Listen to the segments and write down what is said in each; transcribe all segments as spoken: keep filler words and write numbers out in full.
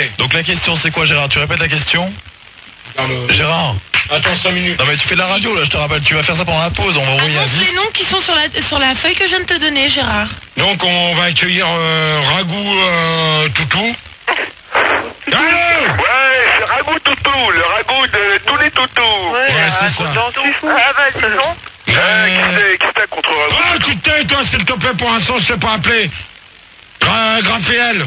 plaît. Donc la question c'est quoi, Gérard? Tu répètes la question? Le... Gérard. Attends cinq minutes. Non mais tu fais de la radio là, je te rappelle, tu vas faire ça pendant la pause, on va envoyer un les noms qui sont sur la, sur la feuille que je viens de te donner, Gérard. Donc on va accueillir euh, Ragou euh, Toutou. Allô? Ouais, c'est Ragou Toutou, le Ragou de tous les toutous. Ouais, ouais c'est ça. Ah bah c'est bon. Euh, qui t'a contre Ragou? Ah, tu t'es, toi, s'il te plaît, pour l'instant, je t'ai pas appelé. Gra Graphéel.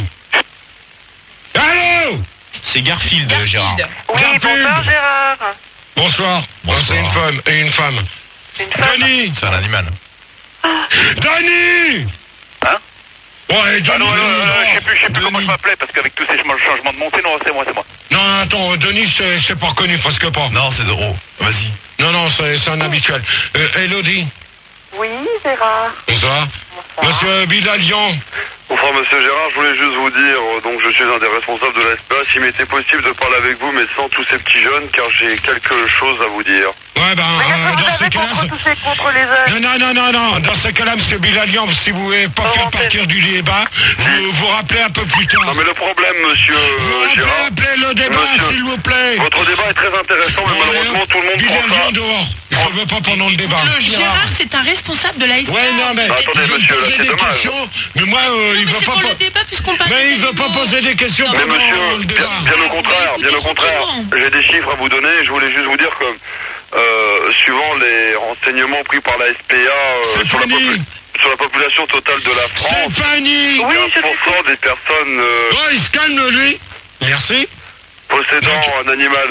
Allô? C'est Garfield, Garfield, Gérard. Oui, bonsoir, Gérard. Bonsoir. Bonsoir. C'est une femme et une femme. Une femme. Denis. C'est un animal. Ah. Denis. Hein? Ouais, Denis. Ah non, non, non, non, je sais plus, je sais plus comment je m'appelais, parce qu'avec tous ces changements de montée, non, c'est moi, c'est moi. Non, attends, Denis, je t'ai pas reconnu, presque pas. Non, c'est Doro. Vas-y. Non, non, c'est un habituel. Euh, Elodie. Oui, Gérard. Bonsoir. Bonsoir. Monsieur Bilalian. Enfin, monsieur Gérard, je voulais juste vous dire, donc je suis un des responsables de la S P A, s'il m'était possible de parler avec vous, mais sans tous ces petits jeunes, car j'ai quelque chose à vous dire. Ouais, ben, euh, dans ces cas-là... Contre, contre les non, non, non, non, non, dans ces cas-là, monsieur Bilalian, si vous voulez pas faire partir du débat, vous vous rappelez un peu plus tard. Non, mais le problème, monsieur vous Gérard... Rappelez, rappelez le débat, s'il vous plaît. Votre débat est très intéressant, mais bon, malheureusement, tout le monde Bilalian prend ça... dehors. Je ne veux pas pendant le débat. Le Gérard, c'est un responsable de la S P A. Ouais, non, mais... Bah, attendez, monsieur, là, c'est dommage. Questions, mais moi, euh, non, il mais veut c'est pas... pour le débat, puisqu'on parle mais il veut pas poser des questions mais pendant monsieur, le bien, débat. bien au contraire, bien au contraire, j'ai des chiffres à vous donner, je voulais juste vous dire que, euh, suivant les renseignements pris par la S P A euh, sur, la sur la population totale de la France, Stéphanie, quinze pour cent des personnes... Euh, oh, il se calme, lui. Merci. Possédant un animal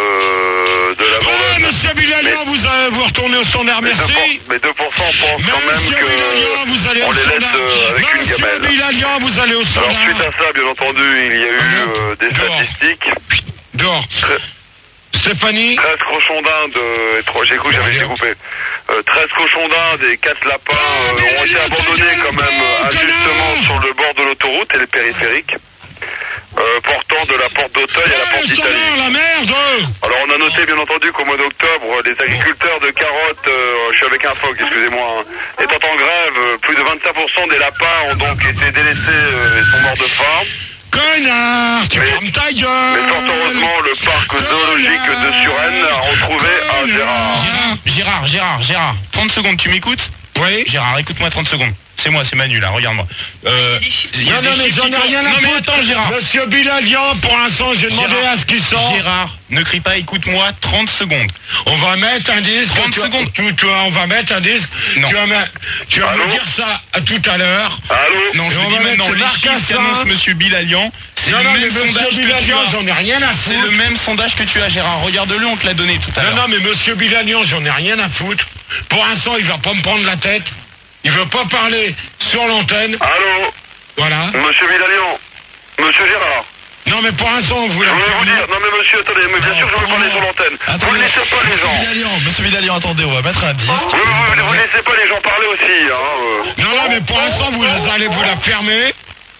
euh, de la bande. Oh, monsieur Bilalian, vous, euh, vous retournez au standard, merci. Mais deux pour cent pensent quand même monsieur que Bilalian, vous allez on au les laisse euh, avec monsieur une gamelle. Monsieur Bilalian, vous allez au standard. Alors suite à ça, bien entendu, il y a eu euh, des Dehors. statistiques. Dehors. Stéphanie. treize cochons d'Inde, euh, j'ai cru que j'avais été coupé. Euh, treize cochons d'Inde et quatre lapins euh, ont été abandonnés quand même euh, injustement sur le bord de l'autoroute et les périphériques. Euh, portant de la porte d'Auteuil à la porte d'Italie. La merde. Alors on a noté bien entendu qu'au mois d'octobre, les agriculteurs de carottes, euh, je suis avec un phoque, excusez-moi, hein, étant en grève, euh, plus de vingt-cinq pour cent des lapins ont donc été délaissés euh, et sont morts de faim. Connard, tu fermes ta gueule. Mais fort heureusement, le parc zoologique de Suresnes a retrouvé un Gérard. Gérard, Gérard, Gérard, trente secondes, tu m'écoutes? Oui. Gérard, écoute-moi trente secondes. C'est moi, c'est Manu là, regarde-moi. Euh, non, non, mais j'en ai rien à foutre. Non, mais attends, Gérard. Monsieur Bilalian, pour l'instant, j'ai demandé Gérard, à ce qu'il sorte. Gérard, ne crie pas, écoute-moi, trente secondes. On va mettre un disque. trente secondes. Tu, tu, on va mettre un disque. Non. Tu vas, me, tu vas me dire ça à tout à l'heure. Allô? Non, je vous dis maintenant, les chiffres qu'annonce monsieur Bilalian, c'est le même sondage que tu as. J'en ai rien à foutre. C'est le même sondage que tu as, Gérard. Regarde-le, on te l'a donné tout à l'heure. Non, non, mais monsieur Bilalian, j'en ai rien à foutre. Pour l'instant, il va pas me prendre la tête. Il veut pas parler sur l'antenne. Allô? Voilà. Monsieur Bilalian. Monsieur Gérard. Non, mais pour l'instant, vous Je voulais vous dire, non mais monsieur, attendez, mais bien sûr je veux parler sur l'antenne. Vous ne laissez pas les gens. Bilalian, monsieur Bilalian, attendez, on va mettre un disque. Oui, vous, vous laissez pas les gens parler aussi, hein. Euh. Non, non, mais pour l'instant, vous allez vous la fermer.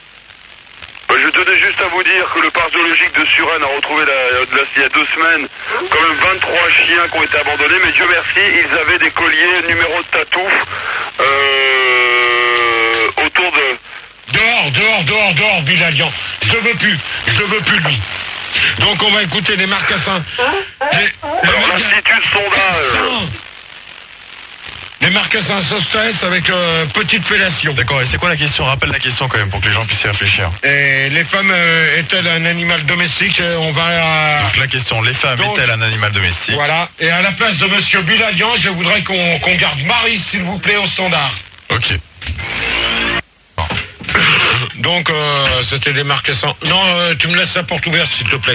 Je tenais juste à vous dire que le parc zoologique de Suresnes a retrouvé la, la, il y a deux semaines quand même vingt-trois chiens qui ont été abandonnés, mais Dieu merci, ils avaient des colliers numéro de tatouf euh, autour de... Dehors, dehors, dehors, dehors, Bilalian. Je ne veux plus, je ne veux plus lui. Donc on va écouter les marcassins. Les, Alors l'Institut de sondage... Les marcassins s'ostessent avec euh, petite fellation. D'accord, et c'est quoi la question? Rappelle la question quand même pour que les gens puissent y réfléchir. Et les femmes euh, est-elles un animal domestique? On va... Euh... Donc la question, les femmes Donc, est-elle un animal domestique? Voilà, et à la place de monsieur Bilalian, je voudrais qu'on qu'on garde Marie, s'il vous plaît, au standard. Ok. Bon. Donc, euh, c'était les marcassins. Non, euh, tu me laisses la porte ouverte, s'il te plaît.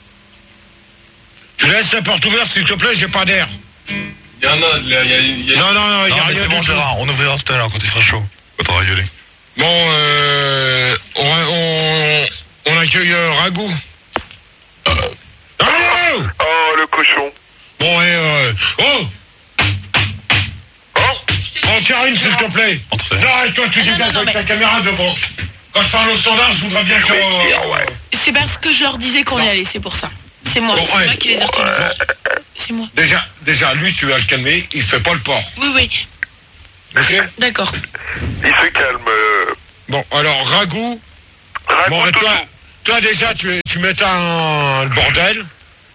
Tu laisses la porte ouverte, s'il te plaît, j'ai pas d'air. Il y en a, il y a, il y a... Non, non, non, il y a rien. C'est bon, Gérard, on ouvrira tout à l'heure quand il fera chaud. Quand on va gueuler. Bon, euh, on, on, on accueille euh, Ragou. Euh. Allô? Oh, le cochon. Bon, et euh... Oh! Oh! Oh, Karine, s'il te plaît. Entrez. Non, arrête, toi, tu dégages avec ta caméra devant. Quand je parle au standard, je voudrais bien que... Euh... Ouais. C'est parce que je leur disais qu'on y allait, c'est pour ça. C'est moi, Bon, c'est ouais. moi qui les ai retenus. C'est moi. Déjà, déjà, lui, tu vas le calmer, il fait pas le port. Oui, oui. Ok? D'accord. Il se calme. Euh... Bon, alors, Ragou... Ragou Bon, et Toutou. toi, toi déjà, tu, tu mettais un le bordel.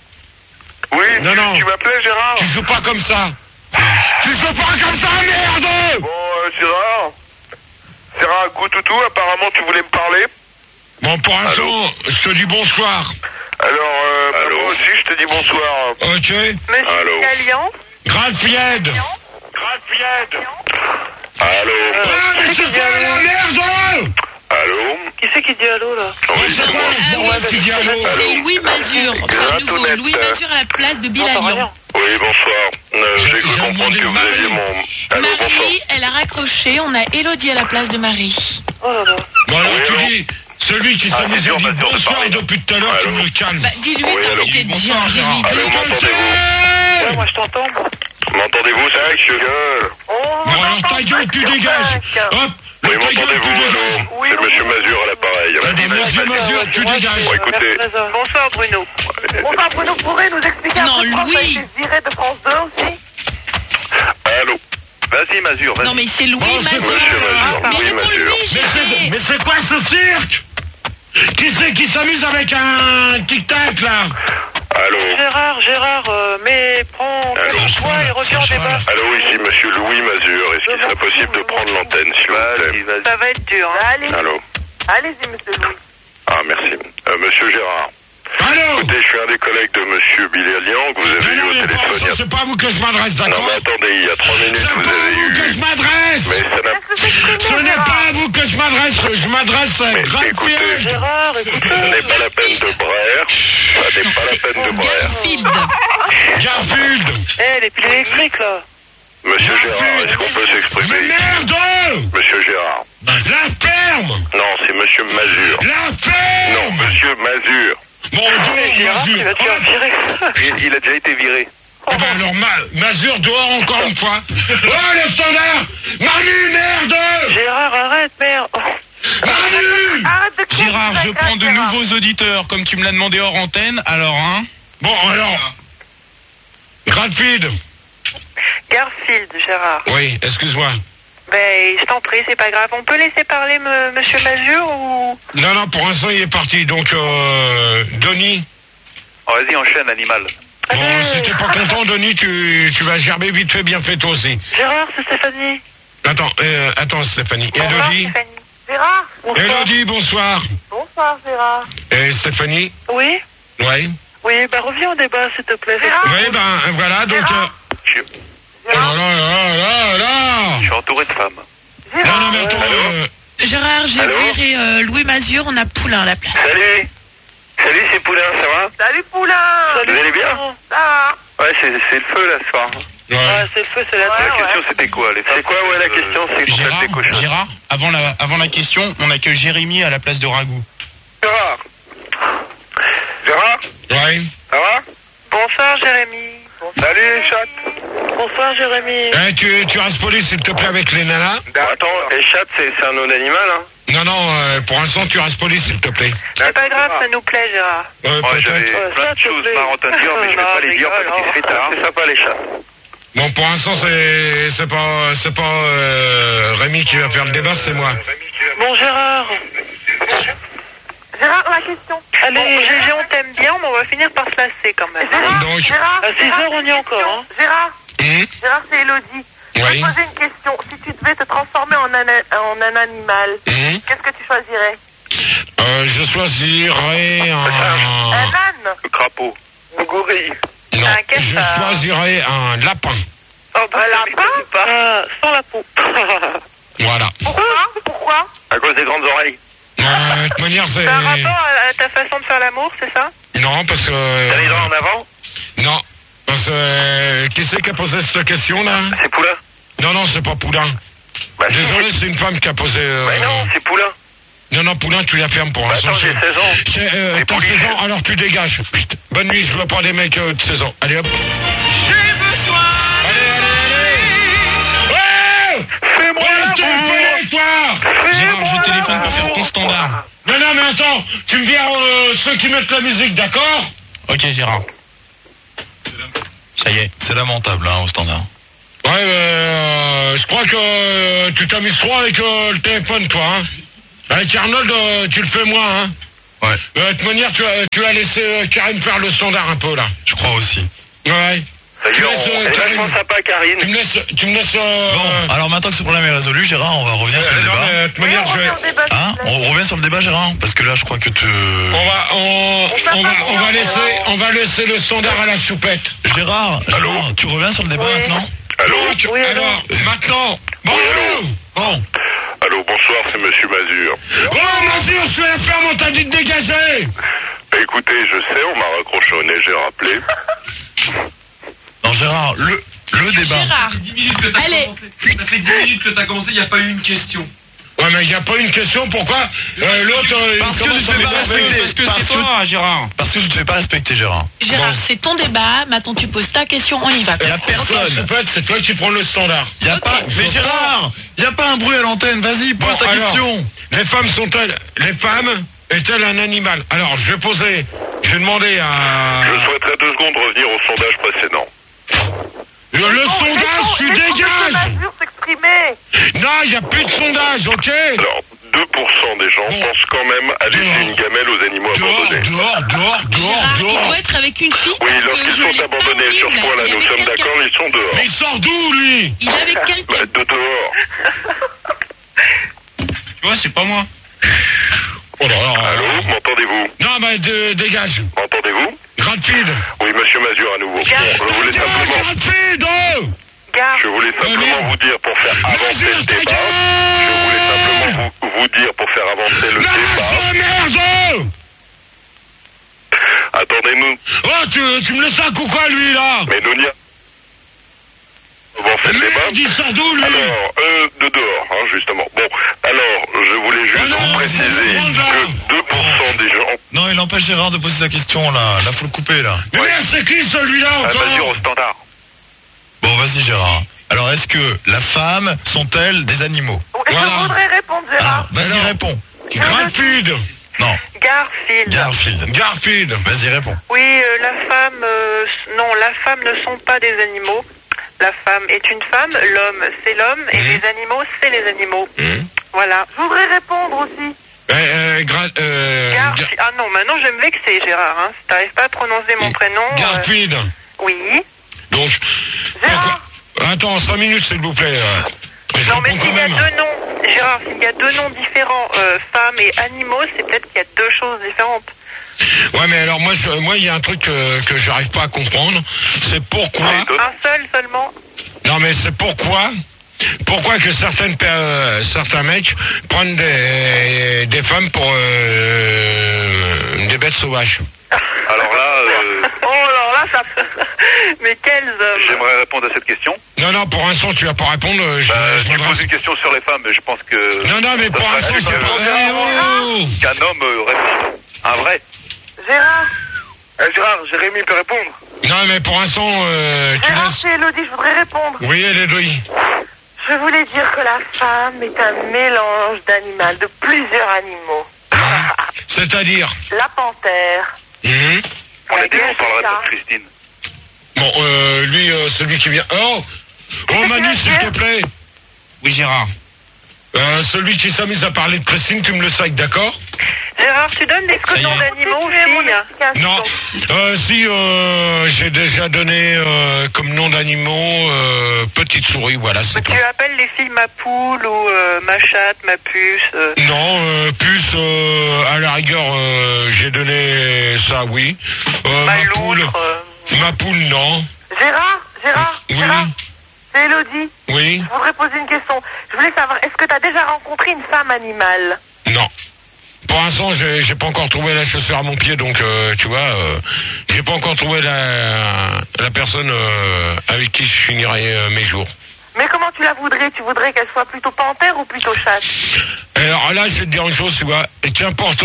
Oui, non, tu, non. tu m'appelais Gérard? Tu joues pas comme ça. Tu joues pas comme ça, merde. Bon, euh, Gérard. Gérard, Goutoutou, apparemment tu voulais me parler. Bon, pour l'instant, je te dis bonsoir. Alors, euh, bah, moi aussi, je te dis bonsoir. Ok. Monsieur Galian. Grandpied. Grandpied. Allô. Ah, mais c'est quoi la merde? Allô. Qui c'est qui dit allô, là? Oui, c'est moi. Moi, qui dis allô? C'est Louis Mazur. À nouveau, Louis Mazur à la place de Bilalian. Oui, bonsoir. Euh, J'ai cru comprendre que vous aviez mon... Allô, bonsoir. Marie, elle a raccroché. On a Élodie à la place de Marie. Oh là là. Bon, alors Oui, tu allô. dis, celui qui s'est mis à dire bonsoir depuis tout à l'heure, tu me le calmes. Bah, dis-lui Oui, allô. d'arrêter de dire. Bonsoir, Gérard. dis-lui. Allô, m'entendez-vous? Ouais, moi je t'entends. M'entendez-vous, c'est vrai que je gueule. Oh, Bon, alors ta gueule, tu dégages. Hop, Oui, ta gueule, tu m'entendez-vous? dégages. Allô. Oui, C'est oui. Monsieur Mazur à l'appareil. T'as des monsieur Mazur, tu dégages. Bon, écoutez. Bonsoir Bruno. Bonsoir Bruno, pourrez nous expliquer un Non, peu pourquoi Louis. ça a été viré de France deux aussi? Allô. Vas-y, Mazur, vas-y. Non, mais c'est Louis Bon, c'est Mazur. Monsieur Mazur, Mais Louis réponds-lui, Mazur. Mais c'est, chérie. mais c'est quoi ce cirque? Qui c'est qui s'amuse avec un tic-tac, là? Allô. Gérard, Gérard, euh, mais prends Allô. toi et reviens au débat. Allô, ici Monsieur Louis Mazur. Est-ce qu'il serait possible de prendre l'antenne, s'il vous plaît? Ça va être dur. Hein. Allez, Allô. allez-y, monsieur Louis. Ah, merci. Euh, Monsieur Gérard. Allô? Écoutez, je suis un des collègues de Monsieur Bilalian que vous avez eu Non, au mais téléphone. il y pas- a- c'est pas à vous que je m'adresse, Non, d'accord? mais attendez, il y a trois minutes, C'est vous pas à avez vous que je eu... m'adresse! Mais ça n'a... Laisse-le s'exprimer, Ce n'est Gérard. pas à vous que je m'adresse, je m'adresse à Mais Grandpied. écoutez, Gérard, écoute. ce n'est pas la peine de braire. Ça n'est pas la peine de braire. Garfield. Garfield! Eh, les piles électriques, là. Monsieur Gérard, est-ce qu'on peut Mais s'exprimer? merde! Monsieur Gérard. La ferme! Non, c'est Monsieur Mazur. La ferme! Non, Monsieur Mazur. Bon, Mais donc, Gérard, tu Mazur. vas te faire virer. Il, il a déjà été viré. Ah ben alors, Ma- Mazur dehors encore une fois. Oh, le standard! Manu, merde! Gérard, arrête, merde. Oh. Manu! Arrête de crier, Gérard, ça je gratte, prends de Gérard. nouveaux auditeurs, comme tu me l'as demandé hors antenne. Alors, hein Bon, alors. Grandfield. Garfield, Gérard. Oui, excuse-moi. Ben, je t'en prie, c'est pas grave. On peut laisser parler me- monsieur Mazur ou... Non, non, pour l'instant, il est parti. Donc, euh, Denis. Oh, vas-y, enchaîne, animal. Bon, Euh, si t'es pas content, Denis, tu, tu vas gerber vite fait, bien fait, toi aussi. Gérard, c'est Stéphanie. Attends, euh, attends, Stéphanie. Bonsoir, Elodie. Stéphanie. Gérard, bonsoir. Elodie, bonsoir. Bonsoir, Gérard. Et Stéphanie. Oui? Oui. Oui, ben reviens au débat, s'il te plaît. Gérard. Oui, ben, voilà, donc, Gérard. euh, oh là là là là là! Je suis entouré de femmes. Non, Gérard. non, mais attends, Allô euh, Gérard, j'ai Allô viré euh, Louis Mazur. On a Poulain à la place. Salut. Salut, c'est Poulain, ça va? Salut, Poulain. Vous allez bien? Ça va? Ouais, c'est c'est le feu, là, ce soir. ouais. Ouais, c'est le feu, c'est la La terre. question, c'était quoi? les C'est quoi, ouais, la question? C'est qu'on fait Gérard, des cochons. Gérard avant, la, avant la question, on a que Jérémy à la place de Ragout. Gérard. Gérard, Ouais. ça va? Bonsoir, Jérémy. Bonsoir. Salut, chat. Bonsoir, Jérémy. Eh, tu, tu restes poli, s'il te plaît, avec les nanas. Attends, et chat, c'est c'est un nom d'animal, hein? Non, non, euh, pour l'instant, tu restes poli, s'il te plaît. C'est pas grave, ça nous plaît, Gérard. Euh, Ouais, j'avais peut-être. plein de choses marrantes à dire, mais je vais pas les dire parce qu'il se fait tard. C'est sympa, les chats. Bon, pour l'instant, c'est, c'est pas, c'est pas, euh, Rémi qui va faire le débat, c'est moi. Bon, Gérard. Gérard, la question. Allez, Gégé, on t'aime bien, mais on va finir par se lasser quand même. Gérard, Donc- Gérard, À six heures, on y est encore, hein. Gérard, Hum, Gérard, c'est Elodie. Je vais Oui. te poser une question. Si tu devais te transformer en un, en un animal, hum. qu'est-ce que tu choisirais? Euh, je choisirais Un un... âne? Le crapaud. Le gorille. Non, Un je cafard. choisirais un lapin. Oh, bah, un lapin euh, sans la peau. Voilà. Pourquoi? Pourquoi? À cause des grandes oreilles. Euh, de toute manière, c'est... T'as un rapport à, à ta façon de faire l'amour, c'est ça? Non, parce que... euh, T'as les dents en avant? Non, parce que... euh, qui c'est qui a posé cette question-là? C'est Poulain. Non, non, c'est pas Poulain. Bah, si. Désolé, c'est une femme qui a posé... euh, Bah non, c'est Poulain. Non, non, Poulain, tu la fermes pour Bah l'instant. attends, j'ai c'est- seize ans. c'est, euh, C'est T'as poli. seize ans, alors tu dégages. Putain, bonne nuit, je veux pas des mecs euh, de seize ans. Allez, hop. J'ai besoin. Allez, allez, allez. Ouais. Fais-moi Ouais, t'es pelé, toi. Gérard, je téléphone pour faire ton standard. Non, non, mais attends, tu me viens euh, ceux qui mettent la musique, d'accord? Ok, Gérard. Ça y est. C'est lamentable, hein, au standard. Ouais, euh, je crois que euh, tu t'amuses trop avec euh, le téléphone, toi, hein. Avec Arnold, euh, tu le fais moins, hein. Ouais. Euh, de toute manière, tu as, tu as laissé euh, Karine faire le standard un peu, là. Je crois aussi. Ouais. Ça y Tu est, laisses, on euh, est Karine. vachement sympa, Karine. Tu me laisses... Tu me laisses euh, Bon, alors maintenant que ce problème est résolu, Gérard, on va revenir sur le euh, non, débat. mais, de toute Oui, manière, on je vais... revient au débat, s'il Hein vous plaît. On revient sur le débat, Gérard? Parce que là, je crois que tu... On va, on, on, va, on, va laisser, on va laisser le standard à la soupette. Gérard, Gérard, tu reviens sur le débat Oui. maintenant? Allô? Donc, Oui, allô. alors, maintenant, bonjour. Bon. Allô, bonsoir, c'est Monsieur Mazur. Oh, Mazur, je suis la ferme, on t'a dit de dégager. Bah, écoutez, je sais, on m'a raccroché au nez, j'ai rappelé. Non, Gérard, le, le débat. Gérard, dix minutes que t'as Allez. commencé. Ça fait dix minutes que t'as commencé, il n'y a pas eu une question. Ouais, mais il n'y a pas une question, pourquoi euh, l'autre, euh, il Parce que commence tu à fais pas m'énerver. respecter. Parce que Parce c'est que- toi, Gérard. Parce que tu ne te fais pas respecter, Gérard. Gérard, Bon. c'est ton débat. Maintenant, tu poses ta question. On y va. Il y a En personne. fait, c'est toi qui prends le standard. Il y a Ok. pas... Mais Gérard, il y a pas un bruit à l'antenne. Vas-y, pose Bon, ta alors, question. Les femmes sont-elles, les femmes est-elle un animal? Alors, je vais poser, je vais demander à... Je souhaiterais deux secondes revenir au sondage précédent. Le, le sondage, tu dégages. Mazur s'exprimer. Non, il n'y a plus de sondage, ok? Alors, deux pour cent des gens Bon. pensent quand même à laisser Dehors. une gamelle aux animaux Dehors, abandonnés. dehors, dehors, dehors, Gérard, il dehors. doit être avec une fille. Oui, parce que lorsqu'ils je l'ai sont pas abandonnés vu, sur ce là. point-là, Il est nous avec sommes quelqu'un. d'accord, ils sont dehors. Mais il sort d'où, lui? Il est avec quelqu'un. Bah, de dehors. Tu vois, c'est pas moi. Oh là là. Allô, m'entendez-vous? Non, bah, de, dégage. M'entendez-vous? Rapide. Oui, Monsieur Mazur à nouveau. Garde. Je voulais simplement, Rapide, oh. Garde. je voulais simplement vous dire pour faire avancer le débat. Je voulais simplement vous, vous dire pour faire avancer le débat. merde. Attendez-nous. Oh, tu, tu me laisses un coup quoi, lui, là? Mais nous n'y a- avancer le débat. Merde, il sort d'où, lui? Alors, euh, de dehors, hein, justement. Bon, alors, je voulais juste Ah non, vous préciser c'est bon, que deux pour cent des gens... Non, il empêche Gérard de poser sa question, là. Là, faut le couper, là. Mais Ouais. merde, c'est qui, celui-là, Ah, encore? Mazur au standard. Bon, vas-y, Gérard. Alors, est-ce que la femme sont-elles des animaux? Je Voilà. voudrais répondre, Alors, Gérard. vas-y, Alors. réponds. Garfield. Non, Garfield. Garfield. Garfield. Vas-y, réponds. Oui, euh, la femme, euh, s- non, la femme ne sont pas des animaux. La femme est une femme, l'homme c'est l'homme, et Mhm. les animaux c'est les animaux. Hum. Voilà. Je voudrais répondre aussi. Euh, euh, gra- euh, Garfi- Gar- Ah non, maintenant je vais me vexer, Gérard. Hein. Si t'arrives pas à prononcer mon prénom. euh, Garfield. Oui. Donc, Gérard. pourquoi- attends, cinq minutes, s'il vous plaît. euh. Je Non, mais réponds s'il quand y a même. deux noms, Gérard, s'il y a deux noms différents, euh, femmes et animaux, c'est peut-être qu'il y a deux choses différentes. Ouais, mais alors moi, je, moi, il y a un truc euh, que j'arrive pas à comprendre. C'est pourquoi. Un seul seulement. Non, mais c'est pourquoi. Pourquoi que certaines, per- euh, certains mecs prennent des, des femmes pour euh, des bêtes sauvages. Alors là, euh, Oh, alors là, ça. Mais quels hommes. j'aimerais répondre à cette question. Non, non, pour l'instant, tu vas pas répondre. euh, Je, Bah, je tu m'adresse- poses une question sur les femmes, mais je pense que... Non, non, mais ça pour serait l'instant, plus c'est que- pas. Eh, oh Qu'un homme euh, répond. Un vrai. Gérard. Eh, Gérard, Jérémy peut répondre. Non, mais pour l'instant, euh, tu Gérard, laisses. c'est Elodie, je voudrais répondre. Oui, elle est douille. Je voulais dire que la femme est un mélange d'animal, de plusieurs animaux. C'est-à-dire. La panthère. Mhm. On La a dit qu'on parlerait guerre, pas de Christine. Bon, euh, lui, euh, celui qui vient. Oh Oh, Manu, s'il te plaît. Oui, Gérard. Euh, celui qui s'amuse à parler de Christine, tu me le sacs, d'accord? Gérard, tu donnes des Ça y noms est. d'animaux aux Continuez mon filles? explication. Non. Euh, si, euh, j'ai déjà donné euh, comme nom d'animaux euh, petite souris, voilà, c'est tout. Tu appelles les filles ma poule ou euh, ma chatte, ma puce. euh. Non, euh, plus euh, à la rigueur, euh, j'ai donné ça, oui. Euh, Ma ma poule, loutre. euh. ma poule, non. Gérard, Gérard, Oui. Gérard, c'est Elodie. Oui, Je voudrais poser une question. Je voulais savoir, est-ce que tu as déjà rencontré une femme animale? non. Pour l'instant, j'ai, j'ai pas encore trouvé la chaussure à mon pied, donc euh, tu vois, euh, j'ai pas encore trouvé la, la personne euh, avec qui je finirai euh, mes jours. Mais comment tu la voudrais? Tu voudrais qu'elle soit plutôt panthère ou plutôt chatte? Alors là, je vais te dire une chose, tu vois, et qu'importe,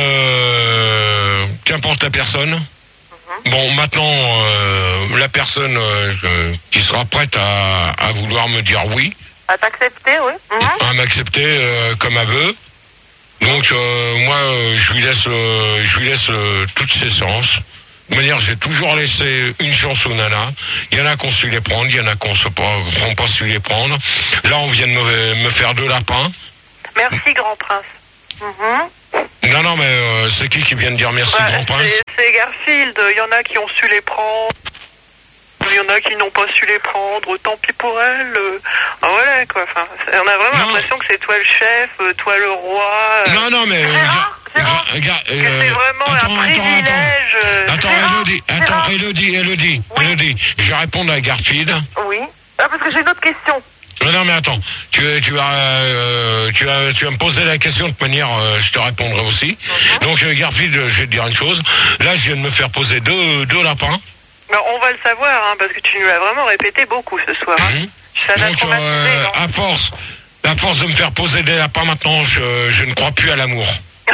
euh, qu'importe la personne. Bon, maintenant, euh, la personne euh, qui sera prête à, à vouloir me dire oui, À t'accepter, oui. Mhm. à m'accepter euh, comme elle veut. Donc euh, moi, euh, je lui laisse, euh, je lui laisse euh, toutes ses chances. De manière, j'ai toujours laissé une chance aux nanas. Il y en a qu'on su les prendre, il y en a qu'on se pas, qu'on pas su les prendre. Là, on vient de me, me faire deux lapins. Merci, grand prince. Mhm. Non, non, mais euh, c'est qui qui vient de dire merci, Bah, grand prince? c'est, c'est Garfield. Il y en a qui ont su les prendre. Il y en a qui n'ont pas su les prendre. Tant pis pour elle. Euh... Ah, voilà, quoi. Enfin, on a vraiment Non. l'impression que c'est toi le chef, euh, toi le roi. euh. Non, non, mais... euh, Gérard, ga- Gérard, ga- ga- Que euh, c'est vraiment attends, un attends, privilège. euh, Attends, Gérard, Elodie, attends, Gérard. Elodie, Elodie, Oui. Elodie, je vais répondre à Garfield. Oui. Ah, parce que j'ai une autre question. Non, non, mais attends, tu, tu, vas, euh, tu, vas, tu vas me poser la question de toute manière, euh, je te répondrai aussi. Donc, euh, Garfield, je vais te dire une chose. Là, je viens de me faire poser deux, deux lapins. Mais on va le savoir, hein, parce que tu nous l'as vraiment répété beaucoup ce soir. Hein. Mhm. Ça t'a Donc, traumatisé, euh, non à force, à force de me faire poser des lapins maintenant, je, je ne crois plus à l'amour.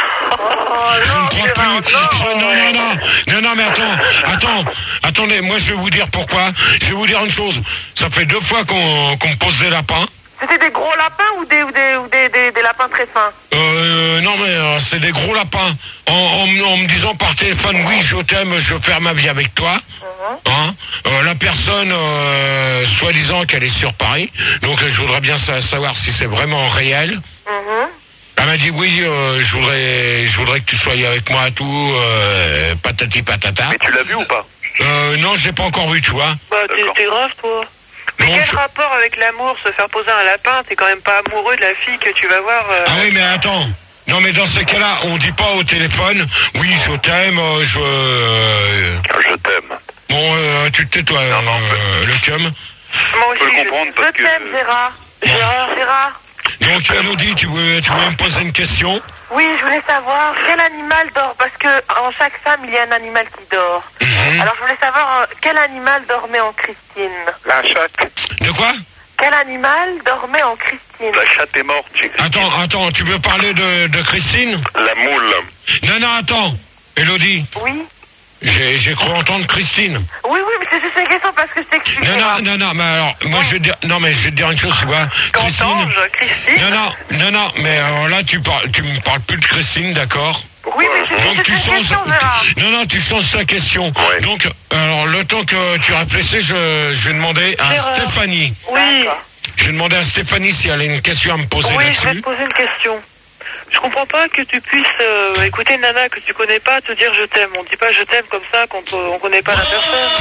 Oh, Je ne non, crois Gérard, plus. non. Je- non, non, non, non, non, mais attends, attends, attendez, moi je vais vous dire pourquoi. Je vais vous dire une chose. Ça fait deux fois qu'on qu'on me pose des lapins. C'était des gros lapins ou des, ou des, ou des, des, des lapins très fins? Euh, non, mais euh, c'est des gros lapins. En, en, m- en me disant par téléphone, oui, je t'aime, je veux faire ma vie avec toi. Hein Euh, la personne, euh, soi-disant qu'elle est sur Paris. Donc, euh, je voudrais bien sa- savoir si c'est vraiment réel. Mhm. Elle m'a dit oui, euh, je voudrais, je voudrais que tu sois avec moi, tout, euh, patati patata. Mais tu l'as vu ou pas? Euh, non, je l'ai pas encore vu, tu vois. Bah, t'es, D'accord. t'es grave, toi. Mais Non, quel je- rapport avec l'amour, se faire poser un lapin? T'es quand même pas amoureux de la fille que tu vas voir. euh, Ah oui, mais attends. Non, mais dans ces cas-là, on dit pas au téléphone, oui, je t'aime, euh, je... euh, Je t'aime. Bon, euh, tu te tais, toi, Non, non, euh, le cum. Moi Je peux aussi, le je- comprendre Je parce que... t'aime, Gérard. Gérard, Gérard. Donc, Elodie, tu voulais, tu voulais me poser une question? Oui, je voulais savoir quel animal dort, parce que en chaque femme, il y a un animal qui dort. Mhm. Alors, je voulais savoir euh, quel animal dormait en Christine. La chatte. De quoi? Quel animal dormait en Christine? La chatte est morte. j'ai- Attends, attends, tu veux parler de, de Christine? La moule. Non, non, attends. Elodie, Oui. j'ai j'ai cru entendre Christine. Oui, oui, mais c'est juste une question parce que je t'explique. Non, Gérard. non, non, non, mais alors, moi, je vais te dire, non, mais je vais te dire une chose, tu vois. Christine. Qu'entends-je, Christine? Non, non, non, non, mais alors là, tu parles, tu me parles plus de Christine, d'accord? Oui, mais c'est Donc c'est tu une changes. question, Gérard. Non, non, tu changes sa question. Ouais. Donc, alors, le temps que tu réfléchis, je, je vais demander à Gérard. Stéphanie. Oui. D'accord. Je vais demander à Stéphanie si elle a une question à me poser Oui, je vais te là-dessus. poser une question. Je comprends pas que tu puisses euh, écouter une nana que tu connais pas te dire je t'aime. On dit pas je t'aime comme ça quand on connaît pas la personne.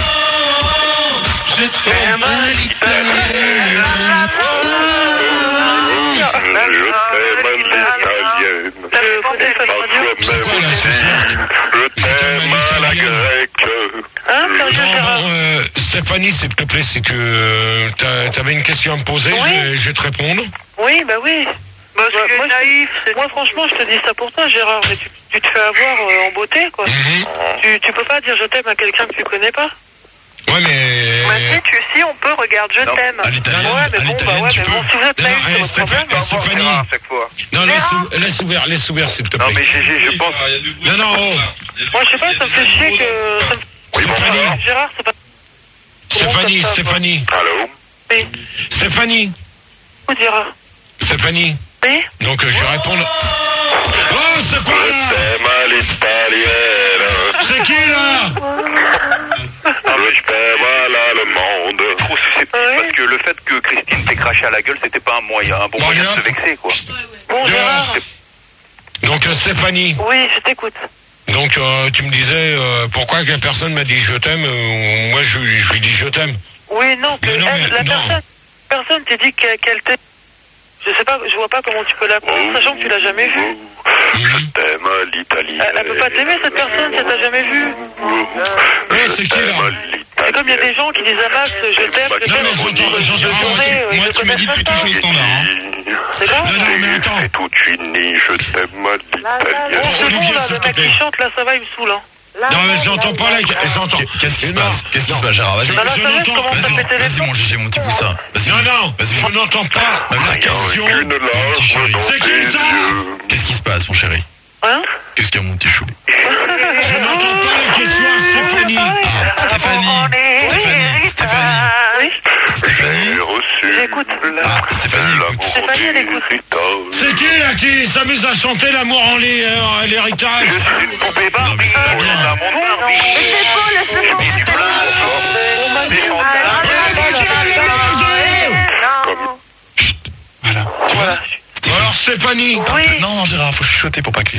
Je t'aime à l'italienne. Je t'aime à l'italienne. T'as fait quoi, Stéphane Pas Radio? C'est quoi, là, ce soir? Je t'aime à la grecque. Hein, sérieux, Non, Gérard? non, euh, Stéphanie, s'il te plaît, c'est que euh, t'as- t'avais une question à me poser, Oui. je, vais, je vais te répondre. Oui, bah oui. Bah, moi, naïf. Moi, franchement, je te dis ça pour toi, Gérard. Mais tu, tu te fais avoir euh, en beauté, quoi. Mhm. Tu, tu peux pas dire je t'aime à quelqu'un que tu connais pas. Ouais, mais... Bah, si, tu, si, on peut, regarde, je Non, t'aime. à l'italienne, Ouais, mais à bon, bah l'italienne, ouais, tu mais bon, peux. si vous êtes Non, naïf, non, c'est eh, votre Stéphane, problème. Stéphanie. À chaque fois. Non, laisse, laisse ouvert, laisse ouvert, s'il te plaît. Non, mais Gégé, je pense... Il y a du bruit. Non, non, oh. Moi, je sais pas, ça me fait chier que... ça me- Oui, bon, Stéphanie. alors. Gérard, c'est pas... Stéphanie, Comment ça, Stéphanie, Allô? Oui. Stéphanie, Où Gérard? Stéphanie. Oui. Donc, euh, je vais répondre... Oh, c'est quoi, Je là? t'aime à l'italienne. C'est qui, là? Je t'aime à l'allemande. Trop susceptible Ouais. parce que le fait que Christine t'ait craché à la gueule, c'était pas un moyen, un bon Bon, moyen de allez, se hop. vexer, quoi. Bon, Gérard. Donc, euh, Stéphanie, Oui, je t'écoute. donc euh, tu me disais euh, pourquoi que la personne m'a dit je t'aime, euh, moi je, je lui dis je t'aime. Oui, non, que Mais non, elle, mais la non. personne, personne t'a dit qu'elle qu'elle t'aime. Je sais pas, je vois pas comment tu peux la comprendre, sachant que tu l'as jamais vue. Je t'aime à l'italienne. Elle, elle peut pas t'aimer, cette personne, si elle t'a jamais vue. Ouais, c'est qui, là? C'est comme il y a des gens qui disent à Max, je t'aime, je Non, t'aime. mais j'entends, je j'entends, je moi, saurais, tu- euh, moi, je tu m'as connais dit pas depuis ça. toujours le standard, hein. C'est grave. Non, non, mais attends. C'est toute unie, je t'aime à Bon, l'italienne. c'est bon, Olivier, là, s'il le te mec plaît. qui chante, là, ça va, il me saoule, hein. Là, Non, mais là, j'entends là, pas là, là, là. j'entends. Qu'est-ce qui se Non. passe? Qu'est-ce qui se passe, Gérard? Vas-y. Je- Bah là, je ça va, je n'entends- commence à Vas-y, péter les vas-y, mon Gégé, mon petit poussin. Vas-y. Non, non, Vas-y, je mon- n'entends pas Bah, la oui, question. Une larme dans C'est tes qui, ça? yeux. Qu'est-ce qui se passe, mon chéri? Hein? Qu'est-ce qu'il y a, mon petit chou? Je n'entends pas la question à Stéphanie. Ah, Stéphanie. Stéphanie. Stéphanie. Oui? Stéphanie. J'ai reçu J'écoute. Ah, Stéphanie, écoute. l'amour Stéphanie, elle écoute. d'héritage. C'est qui là qui s'amuse à chanter l'amour en lait, euh, l'héritage? Je suis une poupée Barbie. Non, mais c'est Oui, bien. c'est un monde Barbie. Mais c'est faux, laisse-le chanter. Et du plein de des Ah, fantasmes. non. Voilà. Tu vois? Alors Stéphanie. Oui. Non, non, Gérard, faut chuchoter pour pas que les gens.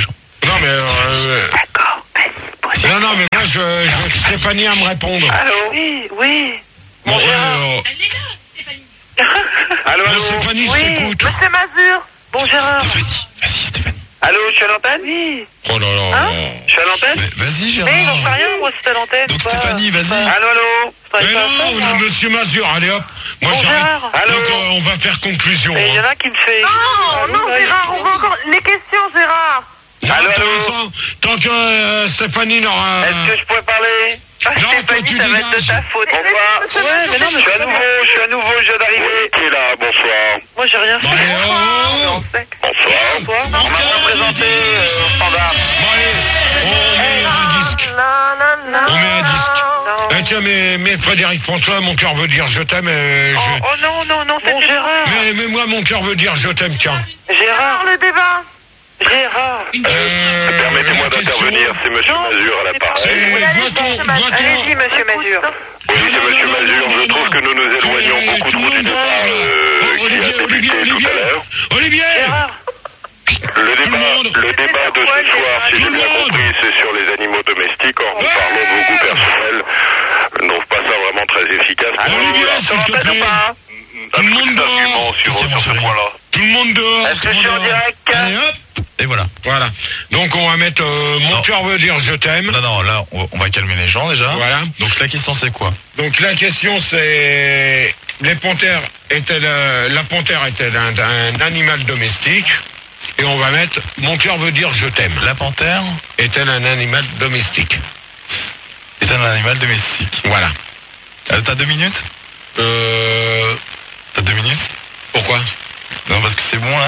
Non, mais... Euh, D'accord, vas-y. Non, non, mais moi, je, je veux que Stéphanie à me répondre. Allô? Oui, oui. Bon, Bonjour. euh, Elle est là, Stéphanie. Allô, bon, allô. Stéphanie, je Oui, t'écoute. Monsieur Mazur. Bon, Gérard. Stéphanie, vas-y Stéphanie. Allô, je suis à l'antenne? Oui. Oh là là. Hein Je suis à l'antenne? Mais vas-y Gérard. Mais j'en sais rien, moi, c'est à l'antenne. Donc pas- Stéphanie, vas-y. pas- Allô, allô. je travaille Mais pas à ça, non, moi. le monsieur Mazur, allez hop. Moi, Bon, j'arrête. Gérard. Allô. Donc, euh, on va faire conclusion. Et il y en Hein. a qui me fait... Non, non, Gérard, on va encore... Les questions, Gérard. Non, Allô, pour allô. l'instant, tant que euh, Stéphanie n'aura... Est-ce que je pourrais parler? Ah, Non, toi, Stéphanie, tu ça va être de dégages. ta faute. Bonsoir. Ouais, mais non, mais Je suis à c'est pas nouveau, bien. je suis à nouveau, je viens d'arriver. Qui est là? Bonsoir. Moi, j'ai rien fait. Bon, allez, oh, oh, Mais oh. on sait. Bonsoir. Toi, On m'a pas présenté euh, au standard. Bon, allez, on met un disque. On met un disque. Non. Eh, tiens, mais, mais Frédéric François, mon cœur veut dire je t'aime. euh, Oh, je... oh non, non, non, c'est Gérard. Mais, mais moi, mon cœur veut dire je t'aime, tiens. Gérard, le débat. Gérard. Euh, Permettez-moi la question, d'intervenir, c'est monsieur Non, Mazur à c'est, l'appareil. doit-on- doit-on- Allez-y, monsieur Mazur. Oui, c'est monsieur Mazur. Je trouve que nous nous éloignons Euh, beaucoup tout le trop du monde débat doit- euh, Oh, qui a Olivier, débuté Olivier, tout à Olivier, l'heure. Olivier Gérard. Le débat, monde. le débat de ce soir, si j'ai Tout le bien monde. compris, c'est sur les animaux domestiques. En Ouais. parlant de vos goûts personnels, je ne trouve pas ça vraiment très efficace. Olivier, Voilà. s'il te plaît. Tout le monde dehors. Argument sur, Ok, mon sur ce chéri. point-là. Tout le monde dehors. Est-ce que tout je le suis en monde dehors. direct? Allez hop. Et voilà. Voilà. Donc, on va mettre euh, mon Non. cœur veut dire je t'aime. Non, non, là, on va, on va calmer les gens déjà. Voilà. Donc la question c'est quoi? Donc la question c'est les panthères étaient la panthère est-elle un, un animal domestique et on va mettre mon cœur veut dire je t'aime. La panthère Est-elle un animal domestique? est un animal domestique. Voilà. Euh, T'as deux minutes? Euh, T'as deux minutes? pourquoi? Non, parce que c'est bon là.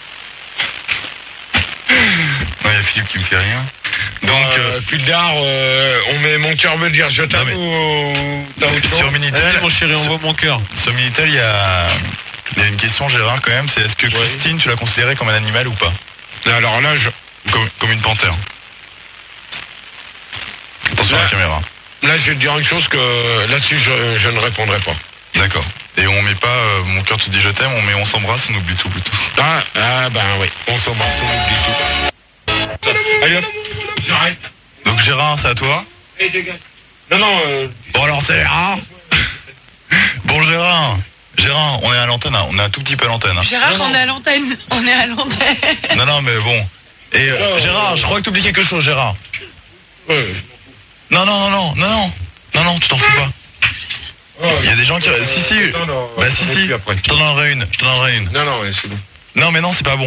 Non, il y a Philippe qui me fait rien. Donc, euh, euh, Puldar, euh, on met mon cœur veut dire je t'aime mais- ou t'as autre chose? sur Minitel, Mon chéri, envoie mon cœur. sur Minitel, il y a, il y a une question, Gérard, quand même. C'est est-ce que Christine, tu l'as considérée comme un animal ou pas? Alors là, je, Comme, comme une panthère. Attention à la Là. caméra. là, je vais te dire une chose que là-dessus, je, je ne répondrai pas. D'accord. Et on met pas euh, mon cœur te dit je t'aime, on met on s'embrasse, on oublie tout plutôt. Ah, ah ben oui, on s'embrasse, on oublie tout. Allez hop, j'arrête. Donc Gérard, c'est à toi. Allez, dégage. Non, non, euh, Bon alors c'est Gérard. Bon Gérard. Gérard, on est à l'antenne, hein. On est un tout petit peu à l'antenne. hein. Gérard, Non, non. on est à l'antenne. On est à l'antenne. Non, non, mais bon. Et euh, Oh. Gérard, je crois que tu oublies quelque chose, Gérard. euh, Non, non, non, non, non, non. Non, non, tu t'en fous pas. oh, Il y a des gens qui... euh, Si, si. non, non, Bah on si, va si. plus après. Je t'en donnerai une. Je t'en donnerai une. Non, non, ouais, c'est bon. Non, mais non, c'est pas bon.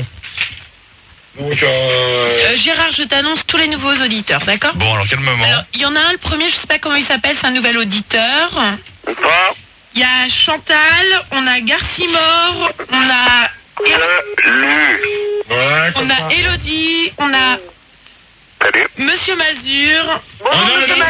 Donc, euh, Euh, Gérard, je t'annonce tous les nouveaux auditeurs, d'accord? Bon, alors quel moment? Alors, il y en a un, le premier, je sais pas comment il s'appelle, c'est un nouvel auditeur. Ou pas? Il y a Chantal, on a Garcimore, on a Je lu. voilà, on comme ça. a Elodie, on a Salut. Monsieur Mazur. Oh, non, non, non, non,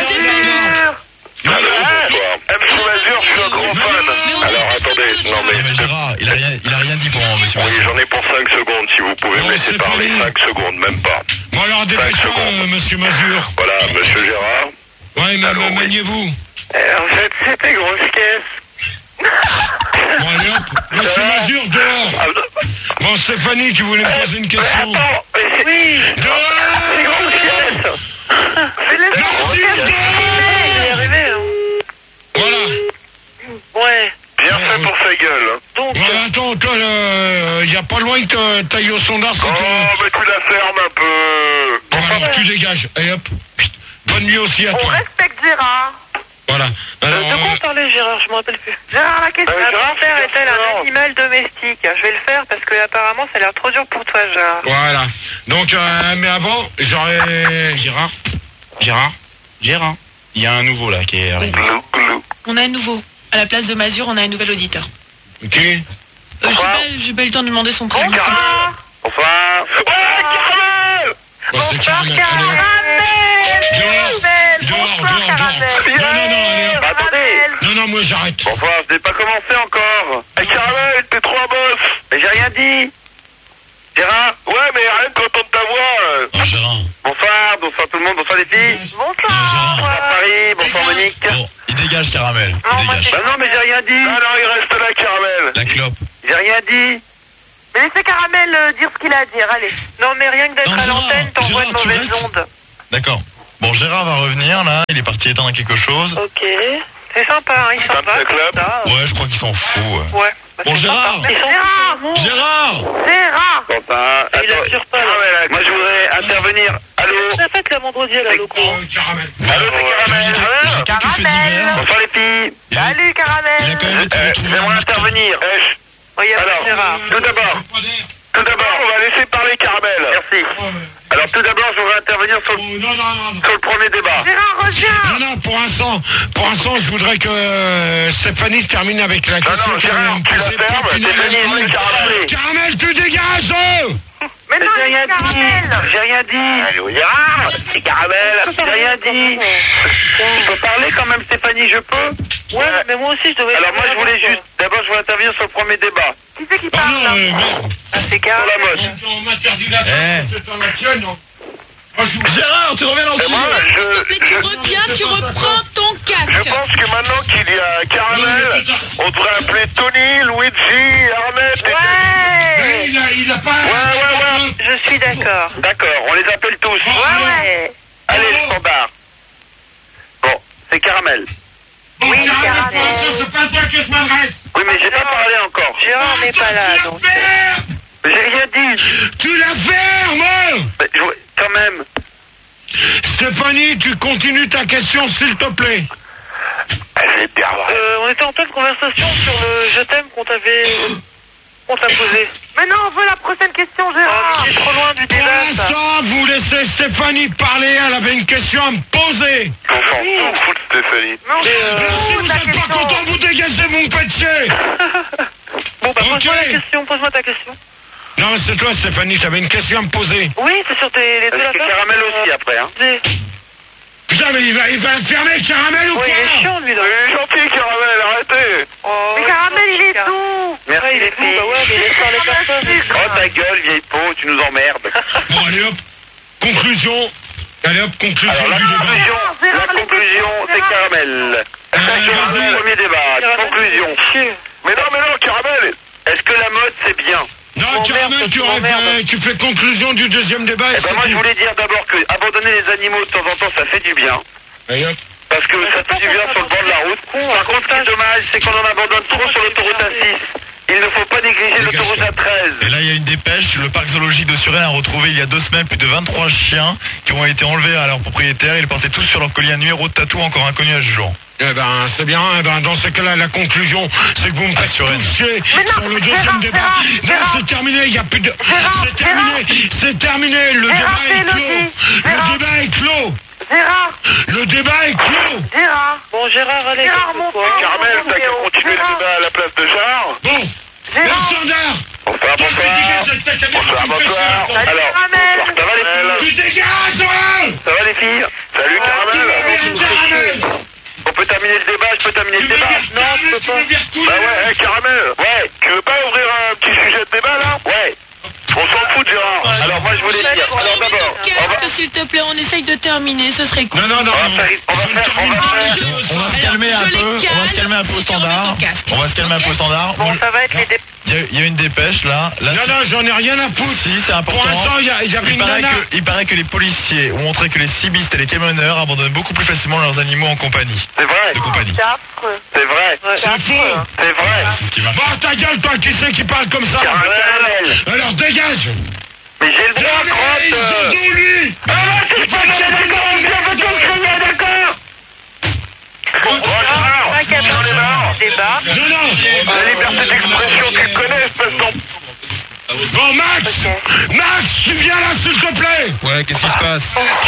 non, Allô, bonsoir. M. Mazur, je suis un gros fan. Alors attendez, non Non, mais... mais Gérard, il a rien, il a rien dit pour moi, monsieur. Oui, Mazur. j'en ai pour cinq secondes, si vous pouvez Non, me laisser c'est parler. fini. cinq secondes, même pas. Bon, alors, dépêche-toi, secondes. euh, monsieur Mazur. Voilà, monsieur Gérard. Ouais, mais Allô, oui. maniez-vous. En fait, c'était grosse caisse. Bon, allez hop, monsieur Mazur, dehors. Ah, Bon, Stéphanie, tu voulais me poser une question. attends, mais c'est... Oui. Dehors. C'est grosse caisse. C'est les Mazur, dehors. Je vais y arriver, hein. Voilà. Ouais. Bien fait pour sa gueule. hein. Donc, Voilà, attends, toi, il y a pas loin que t'ailles au sondage, c'est Oh, que... mais tu la fermes un peu. Bon, alors, tu dégages. Allez hop. Bonne nuit aussi à On toi. respecte Gérard. Voilà. euh, Alors, de quoi on euh, parlait, Gérard? Je me rappelle plus. Gérard, la question. Euh, La Gérard, panthère c'est est-elle un question. animal domestique? Je vais le faire parce que apparemment ça a l'air trop dur pour toi, Gérard. voilà. Donc, euh, mais avant, j'aurais... Gérard Gérard Gérard Il y a un nouveau là qui est arrivé. Glou, glou. On a un nouveau. À la place de Mazur, on a un nouvel auditeur. Ok. Euh, j'ai Bonsoir. pas, j'ai pas eu le temps de demander son prénom. Bonsoir. Bonsoir. Ouais, Caramel. Bon, c'est Bonsoir, Caramel. Caramel. Dehors. Caramel. Dehors, Bonsoir, dehors, Caramel. dehors. Non, non, non, allez hop. Bah, attendez. Caramel. Non, non, moi j'arrête. Bonsoir, je n'ai pas commencé encore. Hey, Caramel, t'es trop un boss. Mais j'ai rien dit. Gérard? Ouais, mais rien qu'entendre ta voix. euh. Oh, Gérard. Bonsoir, bonsoir tout le monde, bonsoir les filles. Bonsoir. Bonsoir Paris, bonsoir Monique. Bon, il dégage, Caramel. Non, Il moi, dégage. Bah non, mais j'ai rien dit. Non, non, il reste là, Caramel. La clope. J'ai rien dit. Mais laissez Caramel euh, dire ce qu'il a à dire, allez. Non, mais rien que d'être Non, à Gérard, l'antenne, t'envoies de Gérard, tu mauvaises restes ondes. D'accord. Bon, Gérard va revenir là, il est parti éteindre quelque chose. Ok. C'est sympa, hein, il est sympa. Comme ce club. ça. Ouais, je crois qu'il s'en fout. Ouais. Ouais. Bah, Bon, c'est Gérard. sympa. Ils sont Gérard. tous Gérard Gérard. Quentin, Il attends, assure pas, là. Caramel, moi je voudrais intervenir. Allô? La fête la vendredi à la loco. Caramel. Allô, c'est Caramel. J'ai quelques faits divers. Bonsoir les filles. Il a- Salut Il a Caramel. quand même été Euh, retrouvé. J'aimerais en- intervenir. Euh, chut. Oui, il y a Alors, Gérard. tout d'abord, tout d'abord, on va laisser parler Caramel. Merci. Alors tout d'abord, je voudrais intervenir sur, Oh, non, non, non, non. sur le premier débat. Gérard, reviens. Non, non, pour l'instant, pour l'instant, je voudrais que euh, Stéphanie termine avec la Non, question non, qu'elle vient Gérard, de me tu la poser. fermes, Puis finalement, Stéphanie, elle dit, Caramel. Caramel, tu dégages oh Mais non, J'ai rien c'est Caramel. dit. J'ai rien dit. Allô, Gérard, c'est Caramel. J'ai rien dit. Je peux parler quand même, Stéphanie, je peux? Ouais, mais moi aussi je devais. Alors moi, je voulais juste, d'abord, je voulais intervenir sur le premier débat. Qui c'est qui Oh parle non, là euh, merde. Ah, c'est Sur Caramel. la moche. On m'interdit la Eh. c'est dans la tienne, non. Moi, je vous- Gérard, tu reviens dans le Et moi, je, Dès que tu je, reviens, tu reprends ton je casque. pense que maintenant qu'il y a Caramel, on devrait appeler Tony, Luigi, Arnett. et- Mais Ouais. il a, il a pas... Ouais, ouais, ouais. Je suis d'accord. D'accord, on les appelle tous. Ouais, ouais. Allez, le standard. Bon, c'est Caramel. Bon, Oui, Caramel, Caramel. pour l'instant, c'est pas à toi que je m'adresse. Oui, mais j'ai pas parlé encore. Gérard n'est pas là, donc. Tu la fermes. J'ai rien dit. Tu la fermes. Mais je- quand même. Stéphanie, tu continues ta question, s'il te plaît. Elle est bien vraie. Euh, on était en pleine conversation sur le je t'aime qu'on t'avait. qu'on t'a posé. Mais non, on veut la prochaine question, Ah, Gérard. mais c'est trop loin du Pour débat, ça. l'instant, vous laissez Stéphanie parler, elle avait une question à me poser. On s'en fout de Stéphanie. Mais on Mais, euh, s'en Si fout vous de la n'êtes pas question. content, vous dégagez mon péché. Bon, bah, pose-moi Ok. la question, pose-moi ta question. Non, c'est toi, Stéphanie, t'avais une question à me poser. Oui, c'est sur tes, les deux Parce que lapins. Caramel aussi après, hein. Des- Putain, mais il va, il va fermer Caramel ou Ouais, il est quoi? chiant, lui, là. Il est gentil, Caramel, arrêtez. Oh, Mais ouais, Caramel, il est Caramel. doux. Merci Ouais, il les est fou, filles. bah ouais, mais laisse faire les personnes. Oh ta gueule, vieille peau, tu nous emmerdes. Bon, allez hop, conclusion. Allez hop, conclusion Alors la du débat. conclusion, la conclusion, c'est Caramel. Euh, Sur vas-y. le premier débat, Caramel, conclusion. chier. Mais non, mais non, Caramel, est-ce que la mode c'est bien? Non, M'emmerde, Caramel, tu, tu aurais m'emmerdes. fait- tu fais conclusion du deuxième débat. et Eh ben c'est moi je tout. voulais dire d'abord que abandonner les animaux de temps en temps ça fait du bien. Allez hop. Parce que ça fait du bien sur le bord de la route. Par contre, ce qui est dommage, c'est qu'on en abandonne trop sur l'autoroute A six. Il ne faut pas négliger l'autoroute A Et treize. là, il y a une dépêche. Le parc zoologique de Suresnes a retrouvé il y a deux semaines plus de vingt-trois chiens qui ont été enlevés à leurs propriétaires. Ils portaient tous sur leur collier un numéro de tatou encore inconnu à ce jour. Eh ben, c'est bien. Eh ben, dans ce cas-là, la conclusion, c'est que vous me faites Assurément. toucher Mais non, sur le deuxième Gérard, débat. Gérard, Non, Gérard. c'est terminé. Il n'y a plus de. Gérard, C'est terminé. C'est terminé. Le Gérard, débat est fais-le clos. dit. Le Gérard. débat est clos. Gérard, Le débat est clos. Gérard, Bon, Gérard, allez, Gérard, calme-toi. mon frère. Caramel, t'as qu'à continuer le débat à la place de Gérard. Bon. Gérard. Le standard. Bonsoir, Toi, tu bonsoir. dégages cette tête à Bonsoir, tu me fais bonsoir. chier, Salut, Alors, Caramel. bonsoir, ça va les filles? Tu dégages, hein. Ça va les filles? Salut Tu Caramel. veux bien, Caramel. On peut terminer le débat, je peux terminer Tu le veux débat? bien, Non, je peux tu pas. veux bien couler. Bah ouais, hey, Caramel. Ouais, tu veux pas ouvrir un petit sujet de débat là? Ouais. On s'en fout, Gérard. Alors moi je voulais dire, alors d'abord, on va, Casque, s'il te plaît, on essaye de terminer, ce serait cool. Non, non, non. on va non. faire, on va faire, on va faire. On va se calmer un peu. On va se calmer un peu au standard. On va se calmer un peu au standard. Bon, Moi, ça va être les dé... Il y, a- il y a une dépêche là. Là, Non, non, j'en ai rien à foutre. si, c'est important. Pour l'instant, il y, a- il y avait Il une paraît, nana. que, il paraît que les policiers ont montré que les cibistes et les camionneurs abandonnent beaucoup plus facilement leurs animaux en compagnie. C'est vrai, De compagnie. c'est affreux. c'est vrai, C'est faux. c'est vrai. C'est ce qui marche. Bon, ta gueule, toi, qui c'est qui parle comme ça? Caramel. Alors, dégage. Mais j'ai le droit, Ils crotte. sont tous lui. Ah non, c'est pas mal, d'accord, on vient de tout crier, d'accord. Bon, Gérard, Pas qu'à j'en ai marre. débat. Non, non. La liberté d'expression, tu le connais, espèce d'en... Bon, Max. Max, tu viens là, s'il te plaît. Ouais, qu'est-ce qui se passe?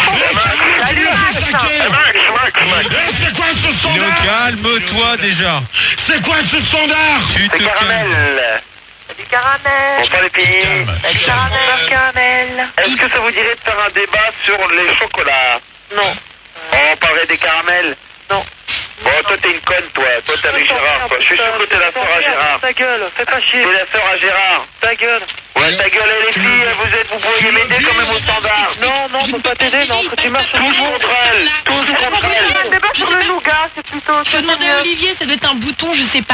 Salut, Max. Eh, Max, Max, Max. Eh, c'est quoi ce Léo, standard? calme-toi déjà. C'est quoi ce standard? Tu te C'est calmes. Caramel. Salut, Caramel. Bonsoir les filles. Calme. Salut, Bonsoir, Caramel. Caramel. Est-ce que ça vous dirait de faire un débat sur les chocolats? Non. On parlerait des caramels? Non. Bon, toi t'es une conne, toi. Toi t'es avec Gérard, quoi. Je suis sûr que t'es la sœur à Gérard. Ta gueule, fais pas chier. T'es la sœur à Gérard. Ta gueule. Ouais, ta gueule, les filles, vous êtes, vous pourriez m'aider quand même au standard. Non, non, je peux pas t'aider, non, que tu marches sur Tous contre elle, tous contre On elle. a un débat sur le nougat, c'est plutôt... Je vais demander à Olivier, ça doit être un bouton, je sais pas.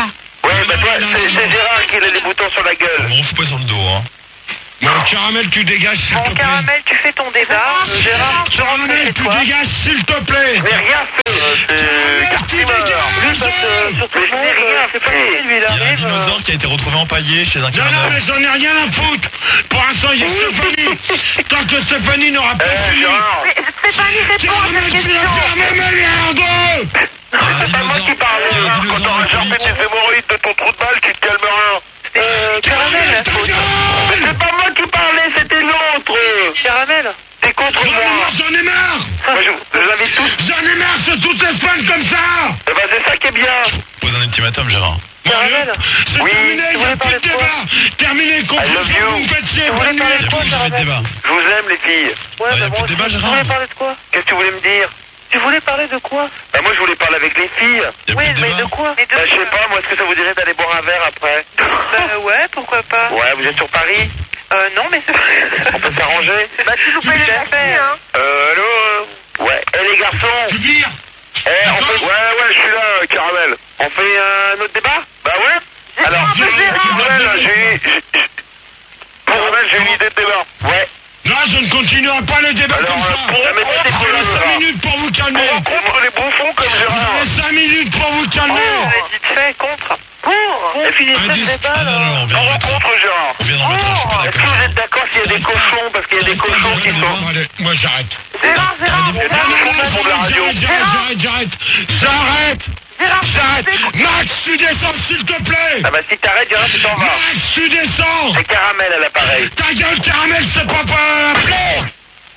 Ouais, bah toi, c'est c'est Gérard qui a les boutons sur la gueule. Bon, on fout pas sur le dos, hein. Bon, Caramel, tu dégages, s'il Bon, te plaît. Caramel, tu fais ton débat. Euh, Gérard, je rentre Caramel, chez tu toi. dégages, s'il te plaît. Je n'ai rien fait. Euh, c'est Caramel, tu Garcimore. dégages. Lui, parce que sur tout le Je n'ai monde, rien euh, c'est pas fait. possible, lui, il Il y a un arrive. euh, dinosaure qui a été retrouvé empaillé chez un Non, non, camionneur. mais j'en ai rien à foutre. Pour l'instant, il y a Stéphanie. Tant que Stéphanie n'aura pas Eh, fini. Gérard. Mais Stéphanie, réponds à Caramel, cette tu la question. fermes ma merde. C'est pas moi qui parle, Il y a un Gérard. Quand dinosaure t'auras chopé alcoolique. tes hémorroïdes de ton trou de balle, tu te calmeras. Euh, Caramel, la faute. Mais c'est pas moi qui parlais, c'était l'autre. Caramel. T'es contre Non, mais moi. moi, j'en ai marre. Moi, je, je vous invite tous. J'en ai marre, c'est toutes les semaines comme ça. Eh ben, c'est ça qui est bien. Pose un ultimatum, Gérard. Caramel. C'est Oui, terminé, tu il n'y a voulais plus parler de de quoi? débat. Terminé, I love conclusion, you. vous me faites chier, Tu voulais bonne parler nuit. Il n'y a plus de débat. Je vous aime, les filles. Ouais, Ah, y a bah plus bon, de débat, tu Gérard. voulais parler de quoi? Qu'est-ce que tu voulais me dire? Tu voulais parler de quoi? Bah, moi, je voulais parler avec les filles. Il y a Oui, plus de mais débat. de quoi? Mais de Bah, je sais pas, moi, est-ce que ça vous dirait d'aller boire un verre après? Bah ouais, pourquoi pas? Ouais, vous êtes sur Paris? Euh, non, mais c'est... On peut s'arranger? Bah, tu nous payes les taxis, hein. Euh, allô? euh, Ouais. Eh, les garçons? Tu vires. Eh, on fait... Ouais, ouais, je suis là, euh, Caramel. On fait euh, un autre débat? Bah ouais. Alors, un peu Gérard. Caramel, j'ai... j'ai- Caramel, j'ai une idée de débat. Ouais. Non, je ne continuerai pas le débat Alors, comme euh, ça. pour- Ah, mais c'était Vous quoi, avez là, cinq là minutes pour vous calmer. On rencontre les bouffons comme Vous Gérard. avez cinq minutes pour vous calmer. Oh, vite fait, contre. Pour. On finit Un ce dix. débat, Ah non, non, là. on vient On d'en mettre un. rencontre Gérard. On vient d'en mettre un, je suis pas Est-ce que vous d'accord. êtes d'accord s'il y a des cochons? Parce qu'il y a des cochons qui sont... Bon, allez, moi j'arrête. Gérard, Gérard, Il y a des Gérard, bouffons qui font de la radio. J'arrête, j'arrête, j'arrête, j'arrête. Gérard, J'arrête. c'est- Max, tu descends, s'il te plaît. Ah bah si t'arrêtes, Gérard, tu t'en vas. Max, tu descends. C'est Caramel à l'appareil. Ta gueule, Caramel, c'est pas pas appelé.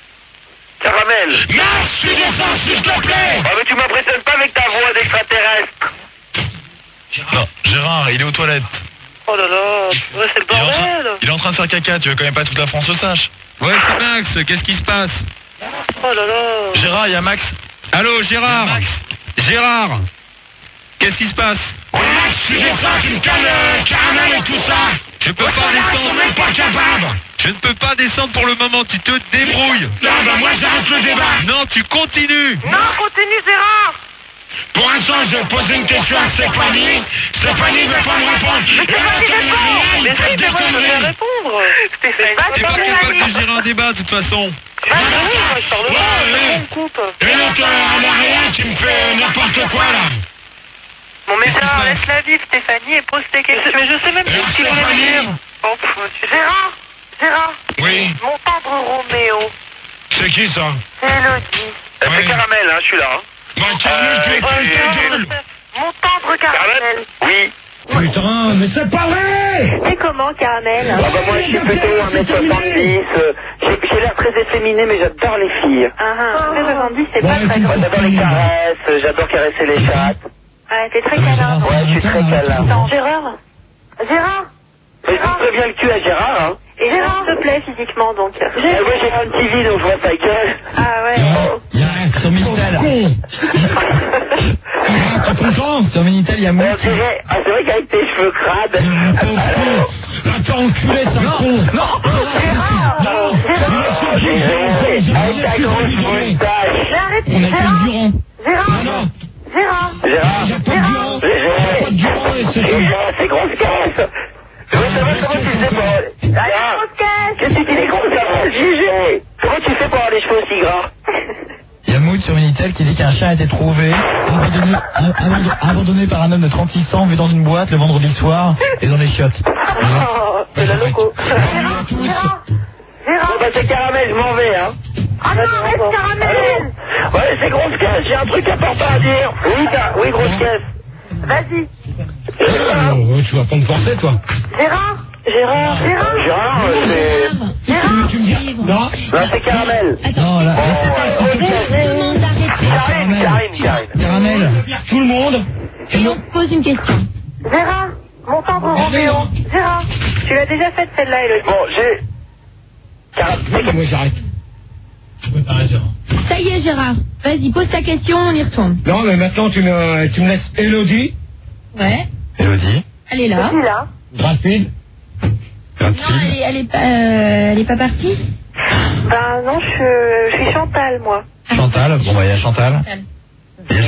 Caramel. Max, tu descends, s'il te plaît. Ah mais tu m'impressionnes pas avec ta voix d'extraterrestre. Non, Gérard, il est aux toilettes. Oh là là, ouais, c'est le Il est, en train, bordel. il est en train de faire caca, tu veux quand même pas que toute la France le sache. Ouais, c'est Max, qu'est-ce qui se passe? Oh là là. Gérard, il y a Max. Allô, Gérard? Max. Gérard? Qu'est-ce qui se passe? Max, tu descends, tu me calmes, euh, Caramel et tout ça. Je peux pas Ils sont descendre. même pas capables. Je ne peux pas descendre pour le moment, tu te débrouilles. Non, bah moi j'arrête le débat. Non, tu continues. Non, continue, Gérard. Pour l'instant, je pose une question à Stéphanie. Stéphanie ne veut pas me répondre. Et là, Stéphanie, t'en as réponds. rien, Mais il si, fait mais des moi, je peux conneries. répondre. Stéphanie. Bah, T'es pas Stéphanie, capable Stéphanie. de gérer un débat, de toute façon. Bah oui, moi, je parle Ouais, pas. ouais. On me coupe. Et l'autre, elle a rien qui me fait n'importe quoi là. Bon, mais Qu'est-ce qui se Gérard, passe? laisse-la vivre, Stéphanie, et pose tes questions. Mais je sais même Et plus alors, ce qu'il voulait me Stéphanie dire. Oh, pff, tu sais. Gérard, Gérard, Oui, mon tendre Roméo, c'est qui ça? c'est Elodie. Euh, Ouais. C'est Caramel, hein, je suis là. Hein. Bah, Caramel, tu es Euh, qui ta euh, gueule? Mon tendre Caramel? Caramel. Oui. Putain, mais c'est pas vrai! C'est comment, Caramel? Ah bah moi je suis plutôt un mètre soixante-dix, euh, j'ai j'ai l'air très efféminé mais j'adore les filles. Ah, ah, un soixante-dix, c'est pas Ouais, très c'est grand. Moi j'adore les caresses, euh, j'adore caresser les chattes. Ouais, t'es très câlin. Ouais, je suis très câlin. Attends, Gérard? Gérard? Mais je vous préviens le cul à Gérard, hein. Et Gérard, s'il te plaît, physiquement, donc. Eh ouais, j'ai un T V donc je vois ta gueule. Ah ouais. Il y a un sur Minitel. T'es content? Sur Minitel, il y a Bon, Mout. c'est vrai, ah, c'est vrai qu'avec tes cheveux crades. Alors, Attends, enculé, c'est un con. Non, Gérard! oh, Gégé, avec ta grosse moustache. Mais arrête, On a été Gérard! Durand. Gérard! Non, non. Gérard! Gérard, Il y a pas de Durand. Gégé, Il y a pas de Durand et c'est Gégé, c'est grosse caisse. Oui, ça va, comment tu fais pour... Allez, Ah, grosse caisse! qu'est-ce que tu dis grosse caisse, Gégé? Comment tu fais pour avoir les cheveux aussi gras? Il y a Mout sur Minitel qui dit qu'un chat a été trouvé, abandonné, abandonné, abandonné par un homme de trente-six ans, vu dans une boîte le vendredi soir et dans les chiottes. Oh, c'est la loco. Gérard! Gérard! Gérard! Bon bah c'est Caramel, je m'en vais, hein. Ah non, reste Caramel! Ouais, c'est grosse caisse, j'ai un truc important à dire. Oui, car... oui, grosse caisse. Vas-y! Oh, tu vas pas me forcer, toi. Gérard! Gérard. Gérard. Gérard, euh, c'est... Gérard. Tu me dis non? Là, c'est Caramel. Non, là, Oh, ouais, demande d'arrêter. Karine, Karine, Karine. Caramel. Tout le monde. Je vous pose une question. Gérard. Mon tendre Roméo. Gérard. Tu l'as déjà faite celle-là, Elodie. Bon, j'ai... Caramel. Moi, j'arrête. Je peux pas, Gérard. Ça y est, Gérard. Vas-y, pose ta question, on y retourne. Non, mais maintenant, tu me, tu me laisses Elodie. Ouais. Elodie. Elle est là. Je suis là. Rapide. Non, elle est, elle est pas, euh, elle est pas partie. Ben non, je, je suis Chantal, moi. Chantal. Bon, bah, il y a Chantal. Il y a Chantal.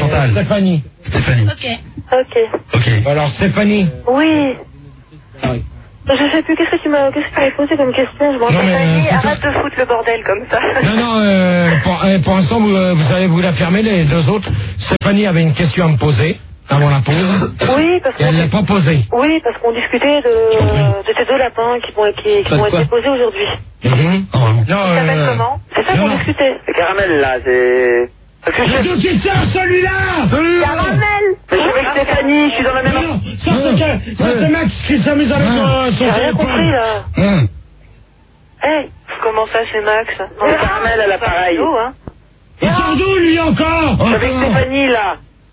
Chantal. Stéphanie. Stéphanie. Ok. Ok. Ok. Alors, Stéphanie. Oui. Ah oui. Je sais plus, qu'est-ce que tu m'as qu'est-ce que tu m'avais posé comme question? Je m'en Non, mais, Stéphanie, euh, arrête de foutre le bordel comme ça. Non, non, euh, pour, euh, pour l'instant, vous, euh, vous allez vous la fermer, les deux autres. Stéphanie avait une question à me poser avant la pause. Oui, parce Et elle qu'on l'a pas posée. oui, parce qu'on discutait de, de ces deux lapins qui, vont- qui, qui Pas de ont quoi été posés aujourd'hui. Mhm. Oh, vraiment. Non, Ils s'appellent euh... comment? C'est ça non, qu'on non. discutait. C'est Caramel, là, c'est... Parce que C'est je... tout qui sort, celui-là celui-là Caramel. Mais je suis avec Stéphanie, je suis dans la même... Non, non, ça c'est que- ça, c'est Max qui s'amuse avec son, son J'ai rien compris, téléphone. là. Hum. Hey, comment ça, c'est Max? C'est Caramel à l'appareil. Hein. Il sort d'où, lui, encore Je suis avec Stéphanie, là.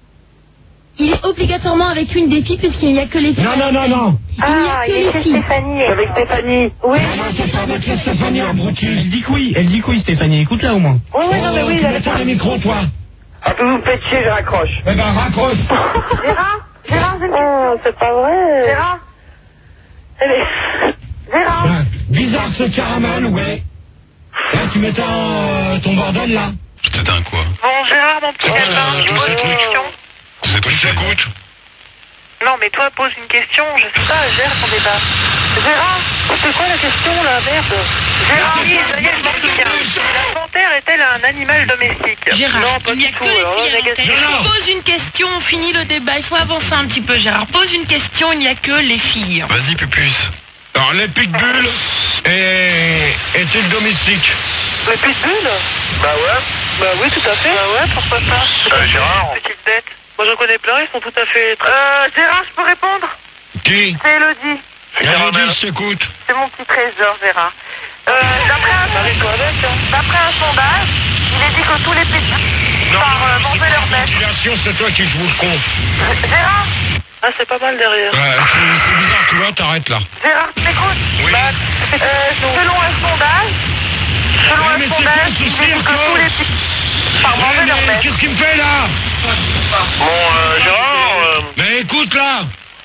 Il est obligatoirement avec une des filles puisqu'il n'y a que les filles. Non, non, non, non. Ah, il est chez Stéphanie. Je suis avec Stéphanie. Oui. Non, non, c'est pas avec la Stéphanie abruti. Elle dit que oui. Elle dit que oui, Stéphanie. Écoute-la au moins. Oui, oui, non, mais oui, tu il mets a pas le micro, toi. Ah, puis vous me faites chier, je raccroche. Eh ben, raccroche. Gérard, Gérard, j'ai une question. Oh, c'est pas vrai. Gérard. Eh bien, Gérard. Ouais. Bizarre, ce caramel, ouais. Là, tu mets ton, euh, ton bordel, là. C'était un quoi? Bon, Gérard, mon petit Oh, lapin, euh, je je pose sais une tout. question. C'est tout, Je t'écoute. Non, mais toi, pose une question, je sais pas, gère ton débat. Gérard, c'est quoi la question, là, merde? Gérard, oui, ça y est, je m'en souviens. La panthère est-elle un animal domestique? Gérard, Non, pas il n'y a du que tout. les Alors, filles à négatif. l'antenne. Non, non. Pose une question, on finit le débat. Il faut avancer un petit peu, Gérard. Pose une question, il n'y a que les filles. Vas-y, Pupus. Alors, les pitbulls est- est-il domestique? Le pitbull? Bah ouais. Bah oui, tout à fait. Bah ouais, pourquoi pas? Euh, Gérard. Petite bête. Moi, j'en connais plein, ils sont tout à fait... Très... Euh, Gérard, je peux répondre? Qui? C'est Elodie. Elodie, je t'écoute. C'est mon petit trésor, Gérard. Euh, d'après un, d'après un sondage, il est dit que tous les petits Non, par euh, non, manger c'est leur pas bête. une ventilation, c'est toi qui joues le con. Gérard? Ah, c'est pas mal derrière. Ouais, c'est c'est bizarre, tu vois, t'arrêtes là. Gérard, tu m'écoutes? Oui. Bah, euh, selon un sondage, selon Ouais, un mais c'est sondage, quoi ce il est dit cirque, que tous hein? les petits par Ouais, manger leur mais bête. qu'est-ce qu'il me fait là? Bon, euh, Gérard... Euh... Mais écoute là.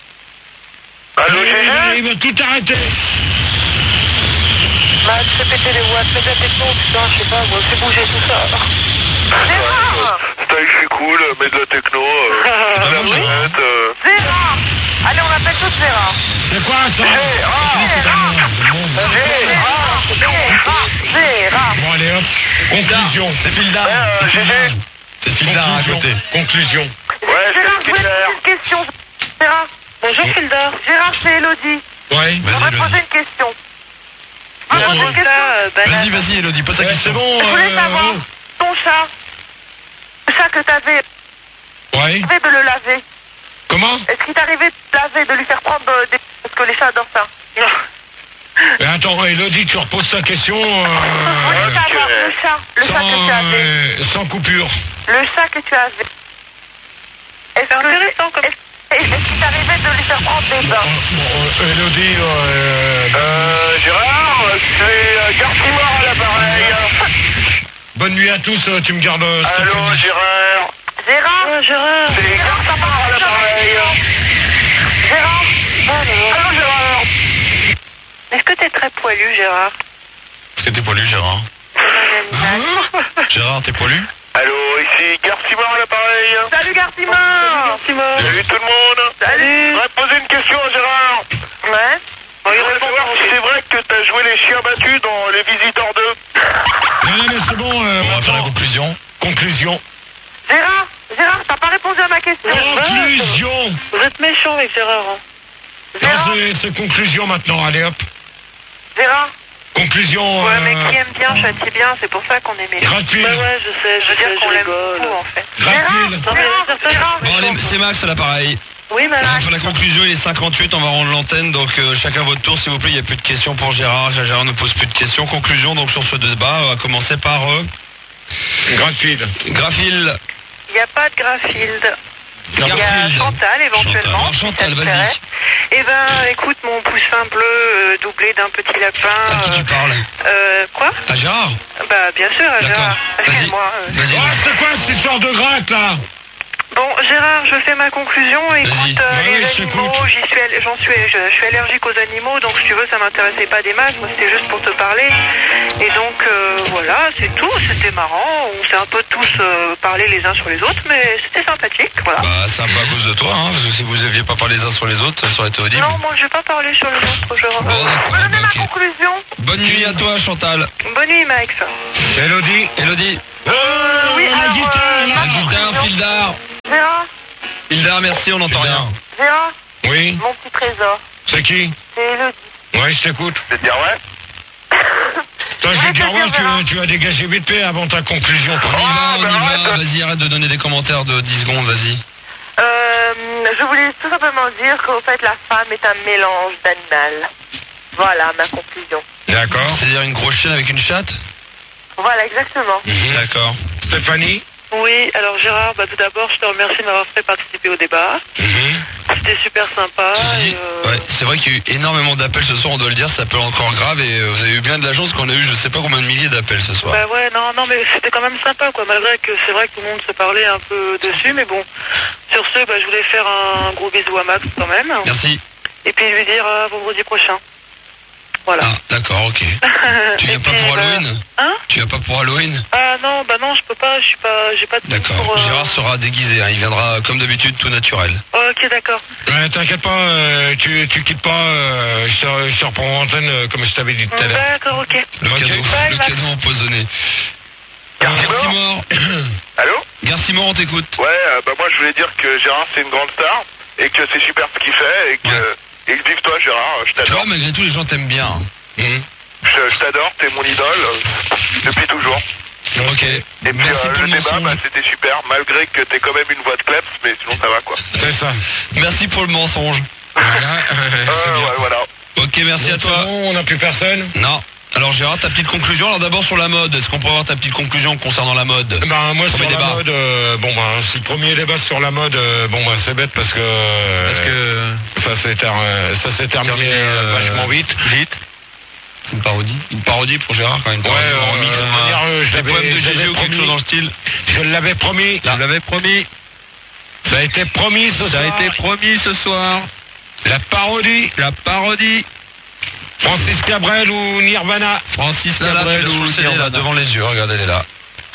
Allô, il, Gégé? il va tout arrêter. Bah, tu fais péter les watts, fais de la techno, putain, je sais pas, moi, fais bouger tout ça. Gérard! Style, je suis cool, mets de la techno, euh, Ah, de la oui. manette, euh... Gérard! Allez, on appelle tous Gérard. C'est quoi ça? Gérard! Gérard! Gérard! Gérard! Bon, allez hop. Conclusion. C'est Fildar. Euh, Gégé? C'est Fildar à Conclusion. côté. Conclusion. Ouais, Gérard, c'est je voulais Fildar. poser une question. Gérard. Bonjour, Fildar. Gérard, c'est Elodie. Ouais. Je voudrais Vas-y, poser Elodie. une question. Ouais, Je poser ouais. une question. Vas-y, vas-y, Elodie, pose ta Ouais, c'est question. bon. Je voulais euh, savoir, ton chat, le chat que t'avais, Ouais. t'arrivais de le laver. Comment? Est-ce qu'il t'arrivait de laver, de lui faire prendre euh, des... Parce que les chats adorent ça. Mais attends, Elodie, tu reposes ta question. Je Euh, voulais savoir, le chat, le chat que sans, tu avais. euh, sans coupure. Le chat que tu avais. Est-ce que... intéressant comme... Est-ce est-ce qu'il t'arrivait de lui faire prendre des bains? Bon, euh, Elodie, euh, Euh, Gérard, c'est euh, Garcimore à l'appareil. bonne nuit à tous. euh, Tu me gardes. euh, cet Allô, après-midi. Gérard? Gérard Gérard C'est Garcimore à l'appareil. Gérard Allô, Gérard? Est-ce que t'es très poilu, Gérard? Est-ce que t'es poilu, Gérard? Gérard, t'es poilu? Allô, ici Garcimore à l'appareil. Salut, Garcimore Salut tout le monde. Salut. Je voudrais poser une question à Gérard. Ouais. Je voudrais savoir si c'est vrai que t'as joué les chiens battus dans Les Visiteurs deux. Non, non, mais c'est bon. euh, On va faire la attends. conclusion. Conclusion. Gérard Gérard, t'as pas répondu à ma question. Conclusion. Vous êtes méchant avec Gérard. Hein. Non, Gérard c'est- c'est conclusion maintenant. Allez hop. Gérard Conclusion. Ouais, euh, mais qui aime bien, châtie bien, c'est pour ça qu'on est méchant. Gratuit. Bah ouais, je sais, je veux dire qu'on l'aime beaucoup, en fait. Gratuit. Gérard, Gérard, Gérard. Bon, allez, c'est Max à l'appareil. Oui, On va madame. faire la conclusion, il est cinquante-huit, on va rendre l'antenne, donc euh, chacun votre tour, s'il vous plaît, il n'y a plus de questions pour Gérard, Gérard ne pose plus de questions. Conclusion donc sur ce débat, on va commencer par euh, Gratuit. Graphil. Il n'y a pas de Grafield. Il y a Garfield. Chantal, éventuellement. Chantal, si Chantal, ça te vas-y. plairait. Eh ben, écoute, mon poussin bleu euh, doublé d'un petit lapin. À qui tu euh, parles? euh, quoi À Gérard? Bah, bien sûr, à D'accord. Gérard. Vas-y. Excuse-moi. euh, Vas-y. Oh, c'est quoi cette histoire de gratte là? Bon, Gérard, je fais ma conclusion. Écoute, euh, les animaux, j'y suis, all- j'en suis, je, je suis allergique aux animaux, donc si tu veux, ça m'intéressait pas des masses. Moi, c'était juste pour te parler. Et donc, euh, voilà, c'est tout. C'était marrant. On s'est un peu tous euh, parlé les uns sur les autres, mais c'était sympathique. Voilà. Bah, sympa à cause de toi, hein, parce que si vous aviez pas parlé les uns sur les autres, ça aurait été audible. Non, moi, je vais pas parler sur les autres. Je Bon, vais d'accord, donner ma ok. conclusion. Bonne nuit à toi, Chantal. Bonne nuit, Max. Elodie. Elodie. Euh, oui, alors, euh, ma La guitare, conclusion. Fildar. Gérard, Fildar, merci, on n'entend rien. Gérard, Oui. mon petit trésor. C'est qui? C'est Elodie. Ouais, je t'écoute. C'est dire ouais. Toi, je vais dire ouais, tu, tu as dégagé vite fait avant ta conclusion. On y va, on y va. Vas-y, arrête de donner des commentaires de dix secondes, vas-y. Euh, je voulais tout simplement dire qu'au fait, la femme est un mélange d'animal. Voilà ma conclusion. D'accord. C'est-à-dire une grosse chienne avec une chatte? Voilà, exactement. D'accord. Stéphanie? Oui, alors Gérard, bah, tout d'abord, je te remercie de m'avoir fait participer au débat. C'était super sympa. Et, euh, Ouais, c'est vrai qu'il y a eu énormément d'appels ce soir, on doit le dire, ça peut encore grave et euh, vous avez eu bien de la chance qu'on a eu je sais pas combien de milliers d'appels ce soir. Bah ouais, non, non, mais c'était quand même sympa, quoi, malgré que c'est vrai que tout le monde se parlait un peu dessus, mais bon. Sur ce, bah, je voulais faire un gros bisou à Max quand même. Merci. Et puis lui dire à vendredi prochain. Voilà. Ah, d'accord, ok. Tu viens pas pour Halloween? Hein? Tu viens pas pour Halloween? Ah non, bah non, je peux pas, je suis pas, j'ai pas de D'accord. pour, euh, Gérard sera déguisé, hein, il viendra comme d'habitude tout naturel. Ok, d'accord. Ouais, t'inquiète pas, euh, tu, tu quittes pas, euh, je te, je te reprends en antenne euh, comme je t'avais dit tout à l'heure. D'accord, ok. Le cadeau, Bye, le Max. cadeau empoisonné. Garcimore. Allô? Garcimore, on t'écoute. Ouais, euh, bah moi je voulais dire que Gérard c'est une grande star et que c'est super ce qu'il fait et que, et que vive toi Gérard, je Tu vois, t'adore. malgré tout, les gens t'aiment bien. Mhm. Je, je t'adore, t'es mon idole euh, depuis toujours. Ok. Et puis Merci euh, pour le le débat, mensonge. bah, c'était super, malgré que t'aies quand même une voix de kleps, mais sinon ça va quoi. C'est ça. Merci pour le mensonge. Voilà. Euh, ouais, voilà. Ok, merci à toi. On n'a plus personne? Non. Alors Gérard, ta petite conclusion, alors d'abord sur la mode, est-ce qu'on peut avoir ta petite conclusion concernant la mode? Ben moi sur Premier la débat. mode, euh, bon ben c'est le premier débat sur la mode, euh, bon ben c'est bête parce que euh, Parce que ça s'est ter- euh, ça s'est terminé Terminé, euh, euh, vachement vite. Vite. Une parodie Une parodie pour Gérard quand même. Une Ouais, parodie, euh, en remix, de un- toute manière, euh, je des l'avais- poèmes de je l'avais Gégé ou quelque promis. chose dans le style. Je l'avais promis. Je l'avais promis. Ça a été promis ce Ça soir. a été promis ce soir. La parodie. La parodie. Francis Cabrel ou Nirvana. Francis Là, là, Cabrel tu l'as ou sur le C D, Nirvana, là. devant les yeux, regardez, elle est là.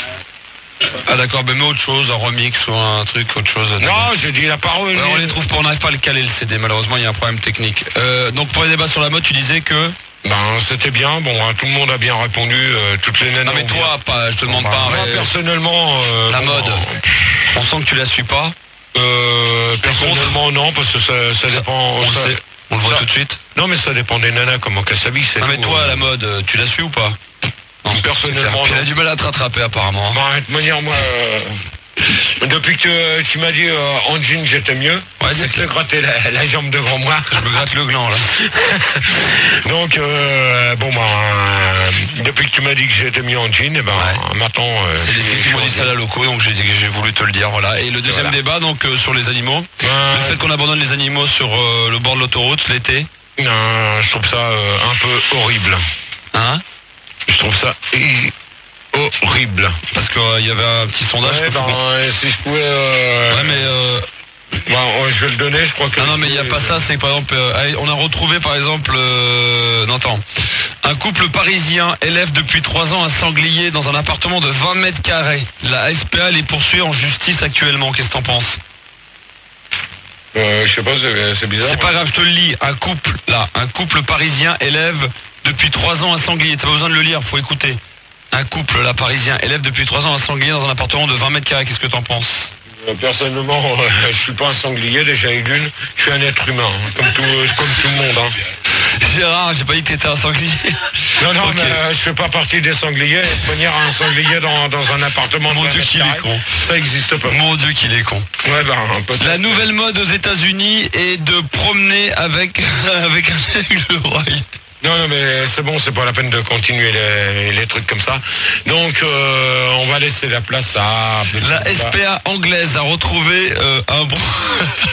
Ah d'accord, mais mets autre chose, un remix ou un truc, autre chose. Non, j'ai dit la parodie. Alors, on les trouve pas, on n'arrive pas à le caler le C D, malheureusement il y a un problème technique. Euh, donc pour les débats sur la mode, tu disais que... Ben c'était bien, bon hein, tout le monde a bien répondu, euh, toutes les nanas. Non mais ont toi, bien- pas, je te demande Bah, pas un moi, ré- personnellement, euh, la bon, mode. euh, On sent que tu la suis pas. Euh, personnellement non, parce que ça, ça dépend. On ça- le sait, on le voit ça- tout de suite. Non mais ça dépend des nanas, comment qu'elles s'habillent. c'est Non mais tout, toi, euh. la mode, euh, tu la suis ou pas? Non, personnellement, Tu non. as du mal à te rattraper apparemment. Bah, de toute manière, moi, euh, depuis que euh, tu m'as dit euh, en jean j'étais mieux, Ouais, c'est c'est que clair. te gratter la, la jambe devant moi. Je me gratte le gland là. Donc, euh, bon, bah, euh, depuis que tu m'as dit que j'étais mieux en jean, et ben, Ouais. maintenant... euh, C'est les filles qui m'ont dit ça à la loco, donc j'ai dit- j'ai voulu te le dire, voilà. Et le deuxième Voilà. débat, donc euh, sur les animaux. Euh, Le fait qu'on abandonne les animaux sur euh, le bord de l'autoroute l'été. non, je trouve ça euh, un peu horrible. Hein? Je trouve ça hi- horrible. Parce qu'il y avait un petit sondage. Ouais, que faut ben, qu'on- euh, si je pouvais... Euh, Ouais, mais euh, ben, ouais, je vais le donner, je crois que... non, non, mais il n'y a pas ça. C'est que par exemple, euh, allez, on a retrouvé par exemple, euh, non, attends, un couple parisien élève depuis trois ans un sanglier dans un appartement de vingt mètres carrés. La S P A les poursuit en justice actuellement. Qu'est-ce que t'en penses? Euh, je sais pas, c'est c'est bizarre. C'est pas grave, je te le lis. Un couple, là, un couple parisien élève depuis trois ans un sanglier. T'as pas besoin de le lire, faut écouter. Un couple, là, parisien, élève depuis trois ans un sanglier dans un appartement de vingt mètres carrés. Qu'est-ce que t'en penses? Euh, Personnellement, euh, je suis pas un sanglier, déjà et d'une, je suis un être humain, hein, comme tout, euh, comme tout le monde. Hein. Gérard, j'ai pas dit que t'étais un sanglier. Non, non, Ok. mais euh, je fais pas partie des sangliers. De manière, un sanglier dans, dans un appartement de Mon vingt Dieu mètres qu'il est carrés, con. ça existe pas. Mon Dieu qu'il est con. Ouais, ben, peut-être. La nouvelle mode aux États-Unis est de promener avec avec un aigle roi. Non, non, mais c'est bon, c'est pas la peine de continuer les, les trucs comme ça. Donc, euh, on va laisser la place à... La S P A anglaise a retrouvé euh, un bon...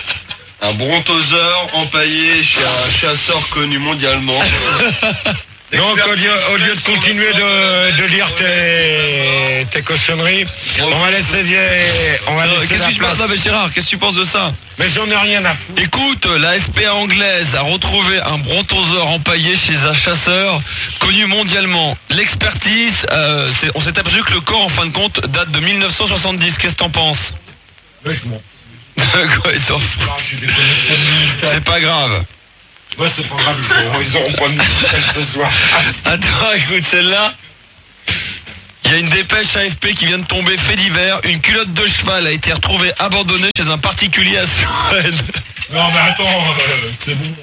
Un brontosaure empaillé chez un chasseur connu mondialement. Donc, au lieu, au lieu de continuer de, de lire tes, tes cochonneries, on va laisser, on va laisser Qu'est-ce la que tu place. penses, non, mais Gérard, qu'est-ce que tu penses de ça? Mais j'en ai rien à foutre. Écoute, la S P A anglaise a retrouvé un brontosaure empaillé chez un chasseur connu mondialement. L'expertise, euh, c'est- on s'est aperçu que le corps, en fin de compte, date de mille neuf cent soixante-dix. Qu'est-ce que t'en penses? Ouais, je m'en Quoi, ils s'en foutent. C'est pas grave. Ouais, c'est pas grave, ils auront, ils auront pas de nouvelles ce soir. Attends, écoute celle-là. Il y a une dépêche A F P qui vient de tomber, fait divers. Une culotte de cheval a été retrouvée abandonnée chez un particulier à Suresnes. Non, mais attends, euh, c'est bon.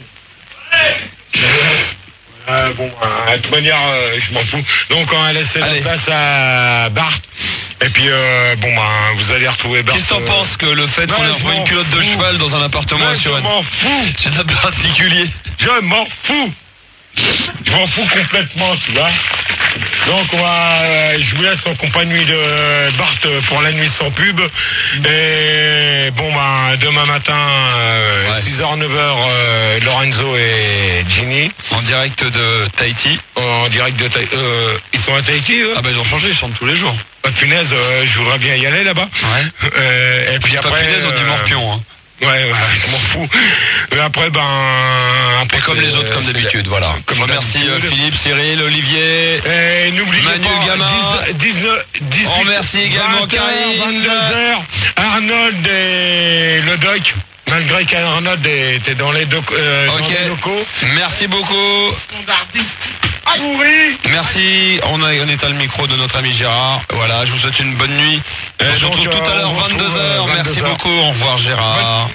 Euh, bon, euh, de toute manière, euh, je m'en fous. Donc, on va laisser la place à Bart. Et puis, euh, bon, ben, vous allez retrouver Bart. Qu'est-ce que t'en euh, penses que le fait qu'on ouais, ait je retrouvé m'en une culotte de fous. cheval dans un appartement Ouais, à Suresnes? je m'en fous. Chez un particulier. Je m'en fous. Je m'en fous complètement, tu vois. Donc, on va, euh, je vous laisse en compagnie de Bart pour la nuit sans pub. Et bon, ben, demain matin, euh, six heures, neuf heures, euh, Lorenzo et Ginny. En direct de Tahiti. En direct de Tahiti. Euh, ils sont à Tahiti, eux? Ah bah ils ont changé, ils chantent tous les jours. Pas punaise, euh, je voudrais bien y aller là-bas. Ouais. Euh, et puis Pas après. punaise, on dit euh, morpion, hein. Ouais, ouais, je m'en fous. Et après, ben, après Et comme c'est- les autres, comme c'est- d'habitude, voilà. Comme Je remercie euh, d'habitude. Philippe, Cyril, Olivier, Et n'oubliez Manu pas, Gamin. dix, dix-neuf, dix-huit, On remercie également vingt heures, Karine. vingt-deux heures, Arnold et le doc. Malgré qu'Arnold était dans les, doc- euh, dans Ok. les locaux. Merci beaucoup. Pourri. Merci. On, a, on éteint le micro de notre ami Gérard. Voilà, je vous souhaite une bonne nuit. Et On se donc, retrouve tout euh, à l'heure, on retrouve, vingt-deux heures. euh, Merci vingt-deux heures. beaucoup. Au revoir Gérard.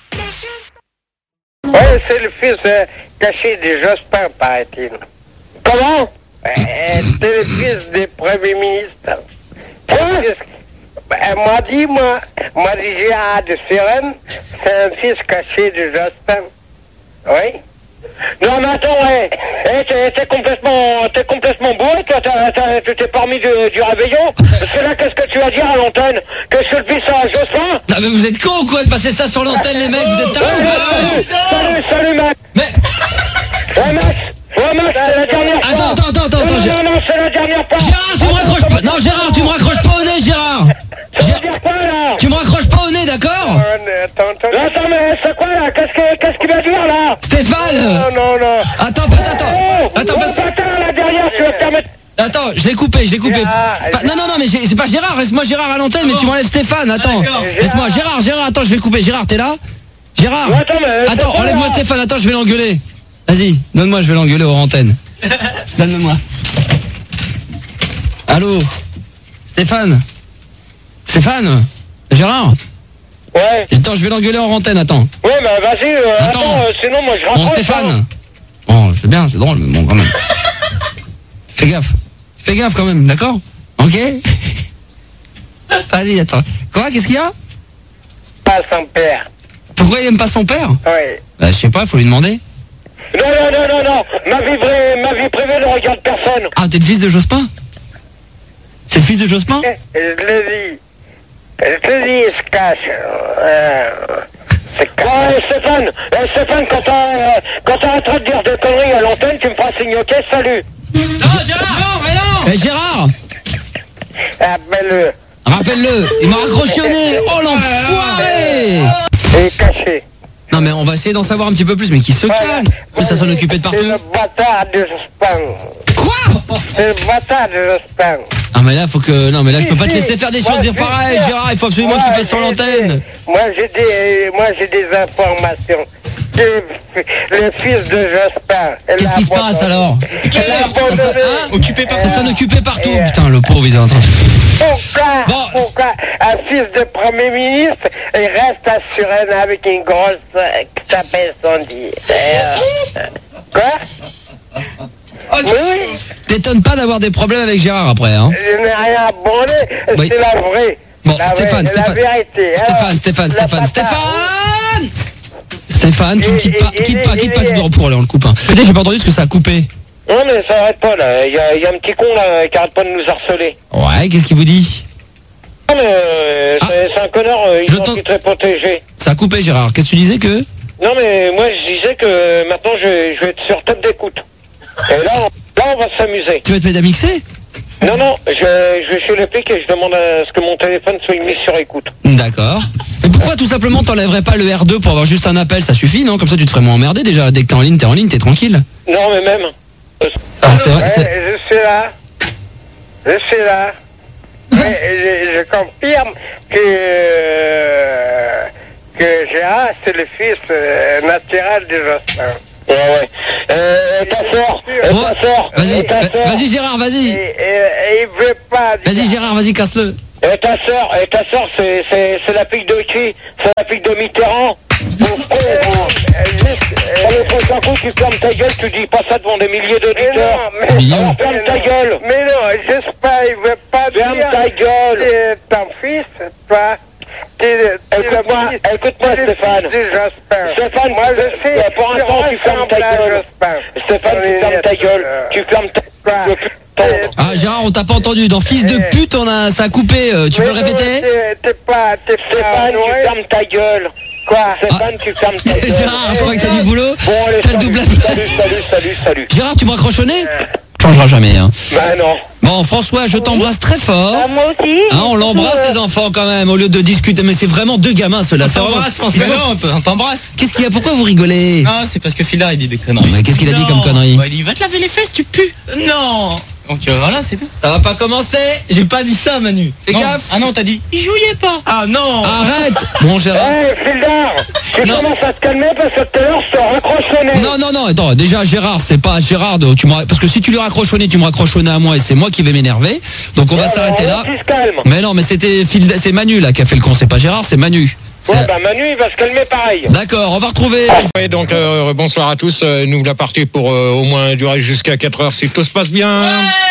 Ouais, c'est le fils euh, caché de Jospin, paraît-il. Comment euh, C'est le fils des premiers ministres. Quoi Elle m'a dit, moi, m'a dit Gérard de Suresnes, c'est un fils caché de Jospin. Oui. Non, mais attends, ouais. Eh, t'es, t'es complètement, t'es complètement bourré, toi, t'as, t'as, tu t'es parmi du, du réveillon. Parce que là, qu'est-ce que tu vas dire à l'antenne? Que je suis le fils à Jospin? Non mais vous êtes cons ou quoi de passer ça sur l'antenne les mecs, vous êtes tarés ou quoi? Salut, salut, Max. Mais... Ouais, Max. Ouais, Max, c'est la dernière fois. Attends, attends, attends, attends, Non, attends, non, non, c'est la dernière fois. Gérard, tu me raccroches pas. Non Gérard, tu me raccroches pas au nez Gérard. Ça veut dire quoi, là? Tu me raccroches pas au nez, d'accord? Attends, attends. Attends, mais c'est quoi, là? Qu'est-ce que- qu'est-ce qu'il va dire, là? Stéphane. Non, non, non. Attends, passe, attends. Oh, Attends, oh, passe. attends, là, derrière, tu vas te permettre... Attends, je l'ai coupé, je l'ai coupé. Pas- non, non, non, mais j'ai- c'est pas Gérard, laisse-moi Gérard à l'antenne, mais tu m'enlèves Stéphane, attends. Laisse-moi, Gérard, Gérard, attends, je vais couper. Gérard, t'es là? Gérard. Ouais, attends, mais c'est Attends, quoi, enlève-moi là? Stéphane, attends, je vais l'engueuler. Vas-y, donne-moi, je vais l'engueuler hors antenne. Donne-le-moi. Allô? Stéphane? Stéphane? Gérard? Ouais. Attends, je vais l'engueuler hors antenne, attends. Ouais, mais vas-y, euh, Attends. attends, euh, sinon, moi, je Bon, raccroche. Stéphane. hein. Bon, c'est bien, c'est drôle, mais bon, quand même. Fais gaffe. Fais gaffe quand même, d'accord? Ok? Vas-y, attends. Quoi? Qu'est-ce qu'il y a? Pas son père. Pourquoi il aime pas son père? Ouais. Bah, je sais pas, faut lui demander. Non, non, non, non, non. Ma vie, vraie- ma vie privée ne regarde personne. Ah, t'es le fils de Jospin? C'est le fils de Jospin? Je le dis. Je te dis, il se cache. Euh, c'est ouais, Stéphane, euh, Stéphane, quand t'as, euh, quand t'arrêteras de dire des conneries à l'antenne, tu me feras signe OK, salut. Non, Gérard! Non, mais non! Eh, Gérard! Appelle-le. Rappelle-le, il m'a raccroché au nez! Oh, l'enfoiré! Il est caché. Non, mais on va essayer d'en savoir un petit peu plus, mais qui se calme! Mais ça s'en occupait de C'est partout. le bâtard de Jospin. Quoi? C'est le bâtard de Jospin. Ah, mais là, faut que. Non, mais là, je peux pas te Si, laisser faire des moi, choses dire je suis pareil, sûr. Gérard, il faut absolument Moi, qu'il passe sur j'ai l'antenne! des- Moi, j'ai des, moi, j'ai des informations. Le, le fils de Jospin. Qu'est-ce qui se passe alors? Elle a abandonné. Occupé par ça, s'en occupait partout. Putain, le pauvre, il est en train. Pourquoi, pourquoi un fils de Premier ministre, il reste à Suresnes avec une grosse euh, qui s'appelle Sandy. Euh, Quoi? Oui, oui. T'étonnes pas d'avoir des problèmes avec Gérard après, hein? Je n'ai rien abandonné, Oui. c'est la vraie. Bon, la Stéphane, vraie, Stéphane. La vérité. Stéphane, Alors, Stéphane, la Stéphane, papa- Stéphane! Stéphane, tu ne quittes pas, il- quitte pas, il- quitte pas, il- tu dois pour aller, on le coupe. Hein. Peut-être j'ai pas entendu ce que ça a coupé. Non, mais ça arrête pas, là. Il y a, il y a un petit con, là, qui arrête pas de nous harceler. Ouais, qu'est-ce qu'il vous dit? Non, mais euh, c'est c'est un connard, euh, il est très protégé. Ça a coupé, Gérard. Qu'est-ce que tu disais que? Non, mais moi, je disais que maintenant, je, je vais être sur top d'écoute. Et là, on, là, on va s'amuser. Tu vas te mettre à mixer? Non, non, je, je vais chez le pic et je demande à ce que mon téléphone soit mis sur écoute. D'accord. Mais pourquoi tout simplement t'enlèverais pas le R deux pour avoir juste un appel? Ça suffit, non? Comme ça tu te ferais moins emmerder déjà. Dès que t'es en ligne, t'es en ligne, t'es tranquille. Non, mais même. Ah, c'est vrai, Ouais, c'est... je suis là. Je suis là. Ouais, je, je confirme que, euh, que Gérard, c'est le fils euh, naturel de Jospin. Ouais, ouais. Euh, ta soeur, Oh, ta soeur, vas-y, ta va- soeur. vas-y Gérard, vas-y. Et, et- et il veut pas dire. Vas-y Gérard, vas-y, casse-le. Et ta soeur, et ta soeur, c'est, c'est, c'est la pique de qui? C'est la pique de Mitterrand? Pauvre con, hein. Juste, euh, le prochain coup, tu fermes ta gueule, tu dis pas ça devant des milliers d'auditeurs. Mais non, mais, alors, ferme ta gueule. Mais non, j'espère, il veut pas ferme dire. Ferme ta gueule. C'est ton fils, toi. Écoute-moi, écoute-moi Stéphane. Stéphane, moi je sais. Pour l'instant, tu fermes ta gueule. Stéphane, tu fermes ta gueule. Tu fermes ta gueule. Ah Gérard, on t'a pas entendu. Dans fils de pute, on a, ça a coupé. Euh, tu peux le répéter? T'es pas, t'es Stéphane, tu fermes ta gueule. Quoi? Stéphane, tu fermes ta gueule. Gérard, je crois que t'as du boulot. Bon, allez, T'as le salut, double salut, salut, salut, salut. Gérard, tu me raccroches au nez? Changera jamais, hein. Bah non. Bon, François, je t'embrasse très fort. Ah, moi aussi. Hein, on l'embrasse les enfants quand même, au lieu de discuter. Mais c'est vraiment deux gamins ceux-là. On C'est vraiment- t'embrasse, François. Ils sont- Non, on t'embrasse. Qu'est-ce qu'il y a? Pourquoi vous rigolez? Non, c'est parce que Philard il dit des conneries. Mais qu'est-ce qu'il a dit Non. comme connerie? Bah, il dit va te laver les fesses, tu pues. Non. Donc euh, voilà, c'est tout. Ça va pas commencer. J'ai pas dit ça, Manu. Fais Non. gaffe. Ah non, t'as dit il jouait pas. Ah non. Arrête. Bon Gérard. Eh, Fildar, tu Non. commences à te calmer parce que tout à l'heure, je te raccroche au nez. Non, non, non, attends, déjà Gérard, c'est pas Gérard, de- tu m'aurais- parce que si tu lui raccroches au nez, tu me raccroches au nez à moi et c'est moi qui vais m'énerver. Donc on va Ouais, s'arrêter alors, là. tu se calmes. Mais non, mais c'était Phil- c'est Manu là qui a fait le con, c'est pas Gérard, c'est Manu. C'est- Ouais, bah Manu, il va se calmer pareil. D'accord, on va retrouver. Oui, donc euh, bonsoir à tous. Euh, nous, la partie pour euh, au moins durer jusqu'à quatre heures si tout se passe bien.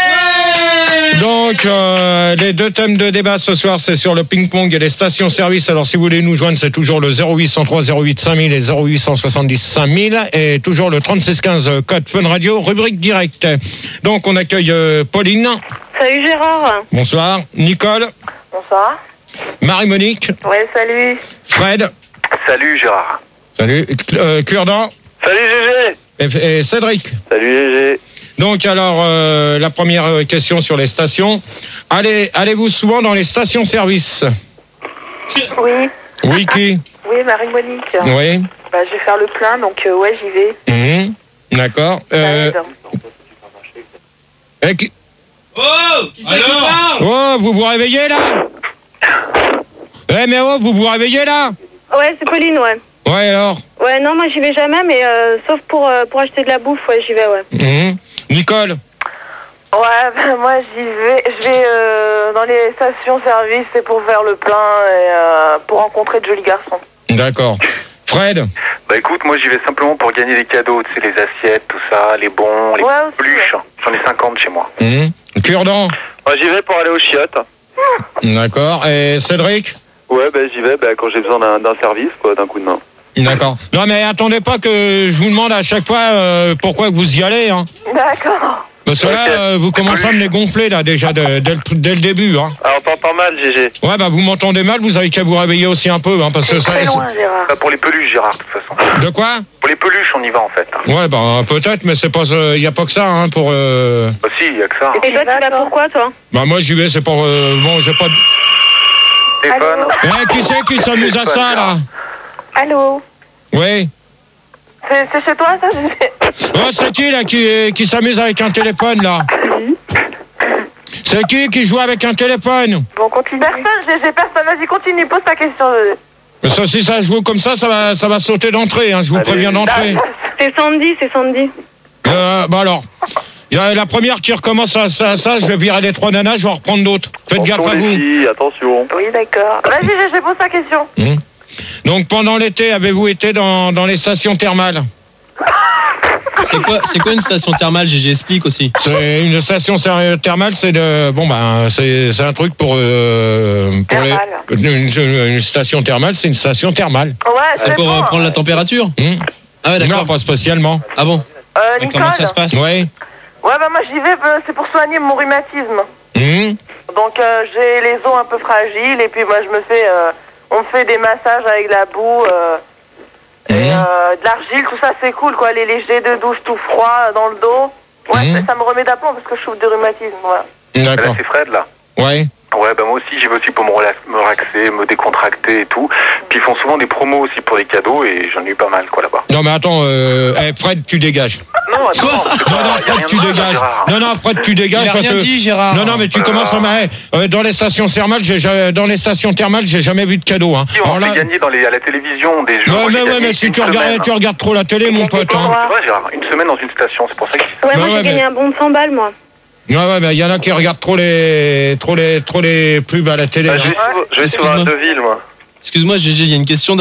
Donc, euh, les deux thèmes de débat ce soir, c'est sur le ping-pong et les stations-service. Alors, si vous voulez nous joindre, c'est toujours le zéro huit cent trois zéro huit cinq mille et zéro huit cent soixante-dix cinq mille et toujours le trente-six quinze code Fun Radio, rubrique directe. Donc, on accueille euh, Pauline. Salut Gérard. Bonsoir. Nicole. Bonsoir. Marie-Monique. Ouais, salut. Fred. Salut Gérard. Salut. Euh, Cure-dent. Salut Gégé. Et, et Cédric. Salut Gégé. Donc alors, euh, la première question sur les stations. Allez, allez-vous souvent dans les stations-service? Oui. Oui, qui? Oui, Marie-Monique. Oui. Bah, je vais faire le plein, donc euh, ouais, j'y vais. Mhm. D'accord. Euh, eh, qui- Oh, qui c'est qui parle? Oh, vous vous réveillez là? Eh mais oh, vous vous réveillez là? Ouais, c'est Pauline, ouais. Ouais alors. Ouais, non, moi j'y vais jamais, mais euh, sauf pour, euh, pour acheter de la bouffe, ouais, j'y vais, ouais. Mhm. Nicole. Ouais, ben moi j'y vais, je vais euh, dans les stations-service, c'est pour faire le plein et euh, pour rencontrer de jolis garçons. D'accord. Fred. Bah écoute, moi j'y vais simplement pour gagner des cadeaux, tu sais, les assiettes, tout ça, les bons, les Ouais, aussi, peluches. J'en ai cinquante chez moi. Mhm. Cure-dent. Moi j'y vais pour aller aux chiottes. D'accord. Et Cédric. Ouais, bah j'y vais bah, quand j'ai besoin d'un d'un service, quoi, d'un coup de main. D'accord. Non mais attendez pas que je vous demande à chaque fois euh, pourquoi vous y allez, hein. D'accord. Parce que là, euh, vous commencez à me les gonfler là déjà de- dès, le, dès le début, hein. Alors t'entends mal, Gégé. Ouais, bah vous m'entendez mal, vous avez qu'à vous réveiller aussi un peu, hein, parce que ça. Très loin, Gérard. Bah, pour les peluches, Gérard, de toute façon. De quoi? Pour les peluches, on y va en fait. Ouais, bah peut-être, mais c'est pas, il y a pas que ça, hein, pour. Euh... Bah si, il y a que ça. Et toi, tu vas pourquoi, toi? Bah moi j'y vais, c'est pour. Euh... Bon, j'ai pas. de- Téléphone. Eh, qui c'est qui s'amuse à ça là? Allô? Oui. C'est c'est chez toi, ça? Oh, c'est qui là qui, qui s'amuse avec un téléphone là? C'est qui qui joue avec un téléphone? Bon, continue. Personne, j'ai j'ai personne. Vas-y, continue, pose ta question. Ça, si ça joue comme ça, ça va, ça va sauter d'entrée, hein, je vous préviens d'entrée. C'est Sandy, c'est Sandy. Euh, bah alors, il y a la première qui recommence à ça, ça, je vais virer les trois nanas, je vais en reprendre d'autres. Faites gaffe à vous. Filles, attention. Oui, d'accord. Vas-y, j'ai pose ta question. Hum. Donc pendant l'été, avez-vous été dans, dans les stations thermales? C'est quoi, c'est quoi une station thermale, G G, explique aussi. C'est une station ser- thermale, c'est de bon ben c'est c'est un truc pour euh, pour les, une, une station thermale, c'est une station thermale. Ouais, C'est pour euh, prendre la température. Hum. Ah ouais, d'accord. Non, pas spécialement. Ah bon? Euh, Et Nicole. comment ça se passe? Ouais. Ouais, bah moi j'y vais, euh, c'est pour soigner mon rhumatisme. Hum. Donc euh, j'ai les os un peu fragiles et puis moi je me fais, euh, on me fait des massages avec la boue euh, et euh, de l'argile, tout ça c'est cool quoi, les, les jets de douche tout froid dans le dos. Ouais, Mmh. ça me remet d'aplomb parce que je souffre de rhumatisme, voilà. D'accord. Là, c'est Fred, là. Ouais. Ouais, bah moi aussi, j'y vais aussi pour me relax- me relaxer, me décontracter et tout. Puis ils font souvent des promos aussi pour les cadeaux et j'en ai eu pas mal, quoi, là-bas. Non, mais attends, euh, eh, Fred, tu dégages. Non, attends, c'est Non, pas- non, y a Fred, rien tu de mal, dégages. Gérard. Non, non, Fred, tu dégages. Il a parce rien que- dit, Gérard. Non, non, mais tu Euh, commences à marrer. Euh, dans les stations thermales, j'ai ja- dans les stations thermales, j'ai jamais vu de cadeau. Hein. Si, on Alors fait là- gagner dans les, à la télévision des jeux. Ouais, Moi, mais j'ai ouais, gagné mais si une tu regardes, semaine. tu regardes trop la télé, mon pote. Hein. C'est vrai, Gérard, une semaine dans une station, c'est pour ça que Ouais, moi Ouais, j'ai ouais, gagné mais- un bon de cent balles, moi. Ouais, ouais, mais il y en a qui regardent trop les, trop les, trop les pubs à la télé. Bah, hein. je vais sur- je vais sur Excuse-moi. un Deville, moi. Excuse-moi, G G, il y a une question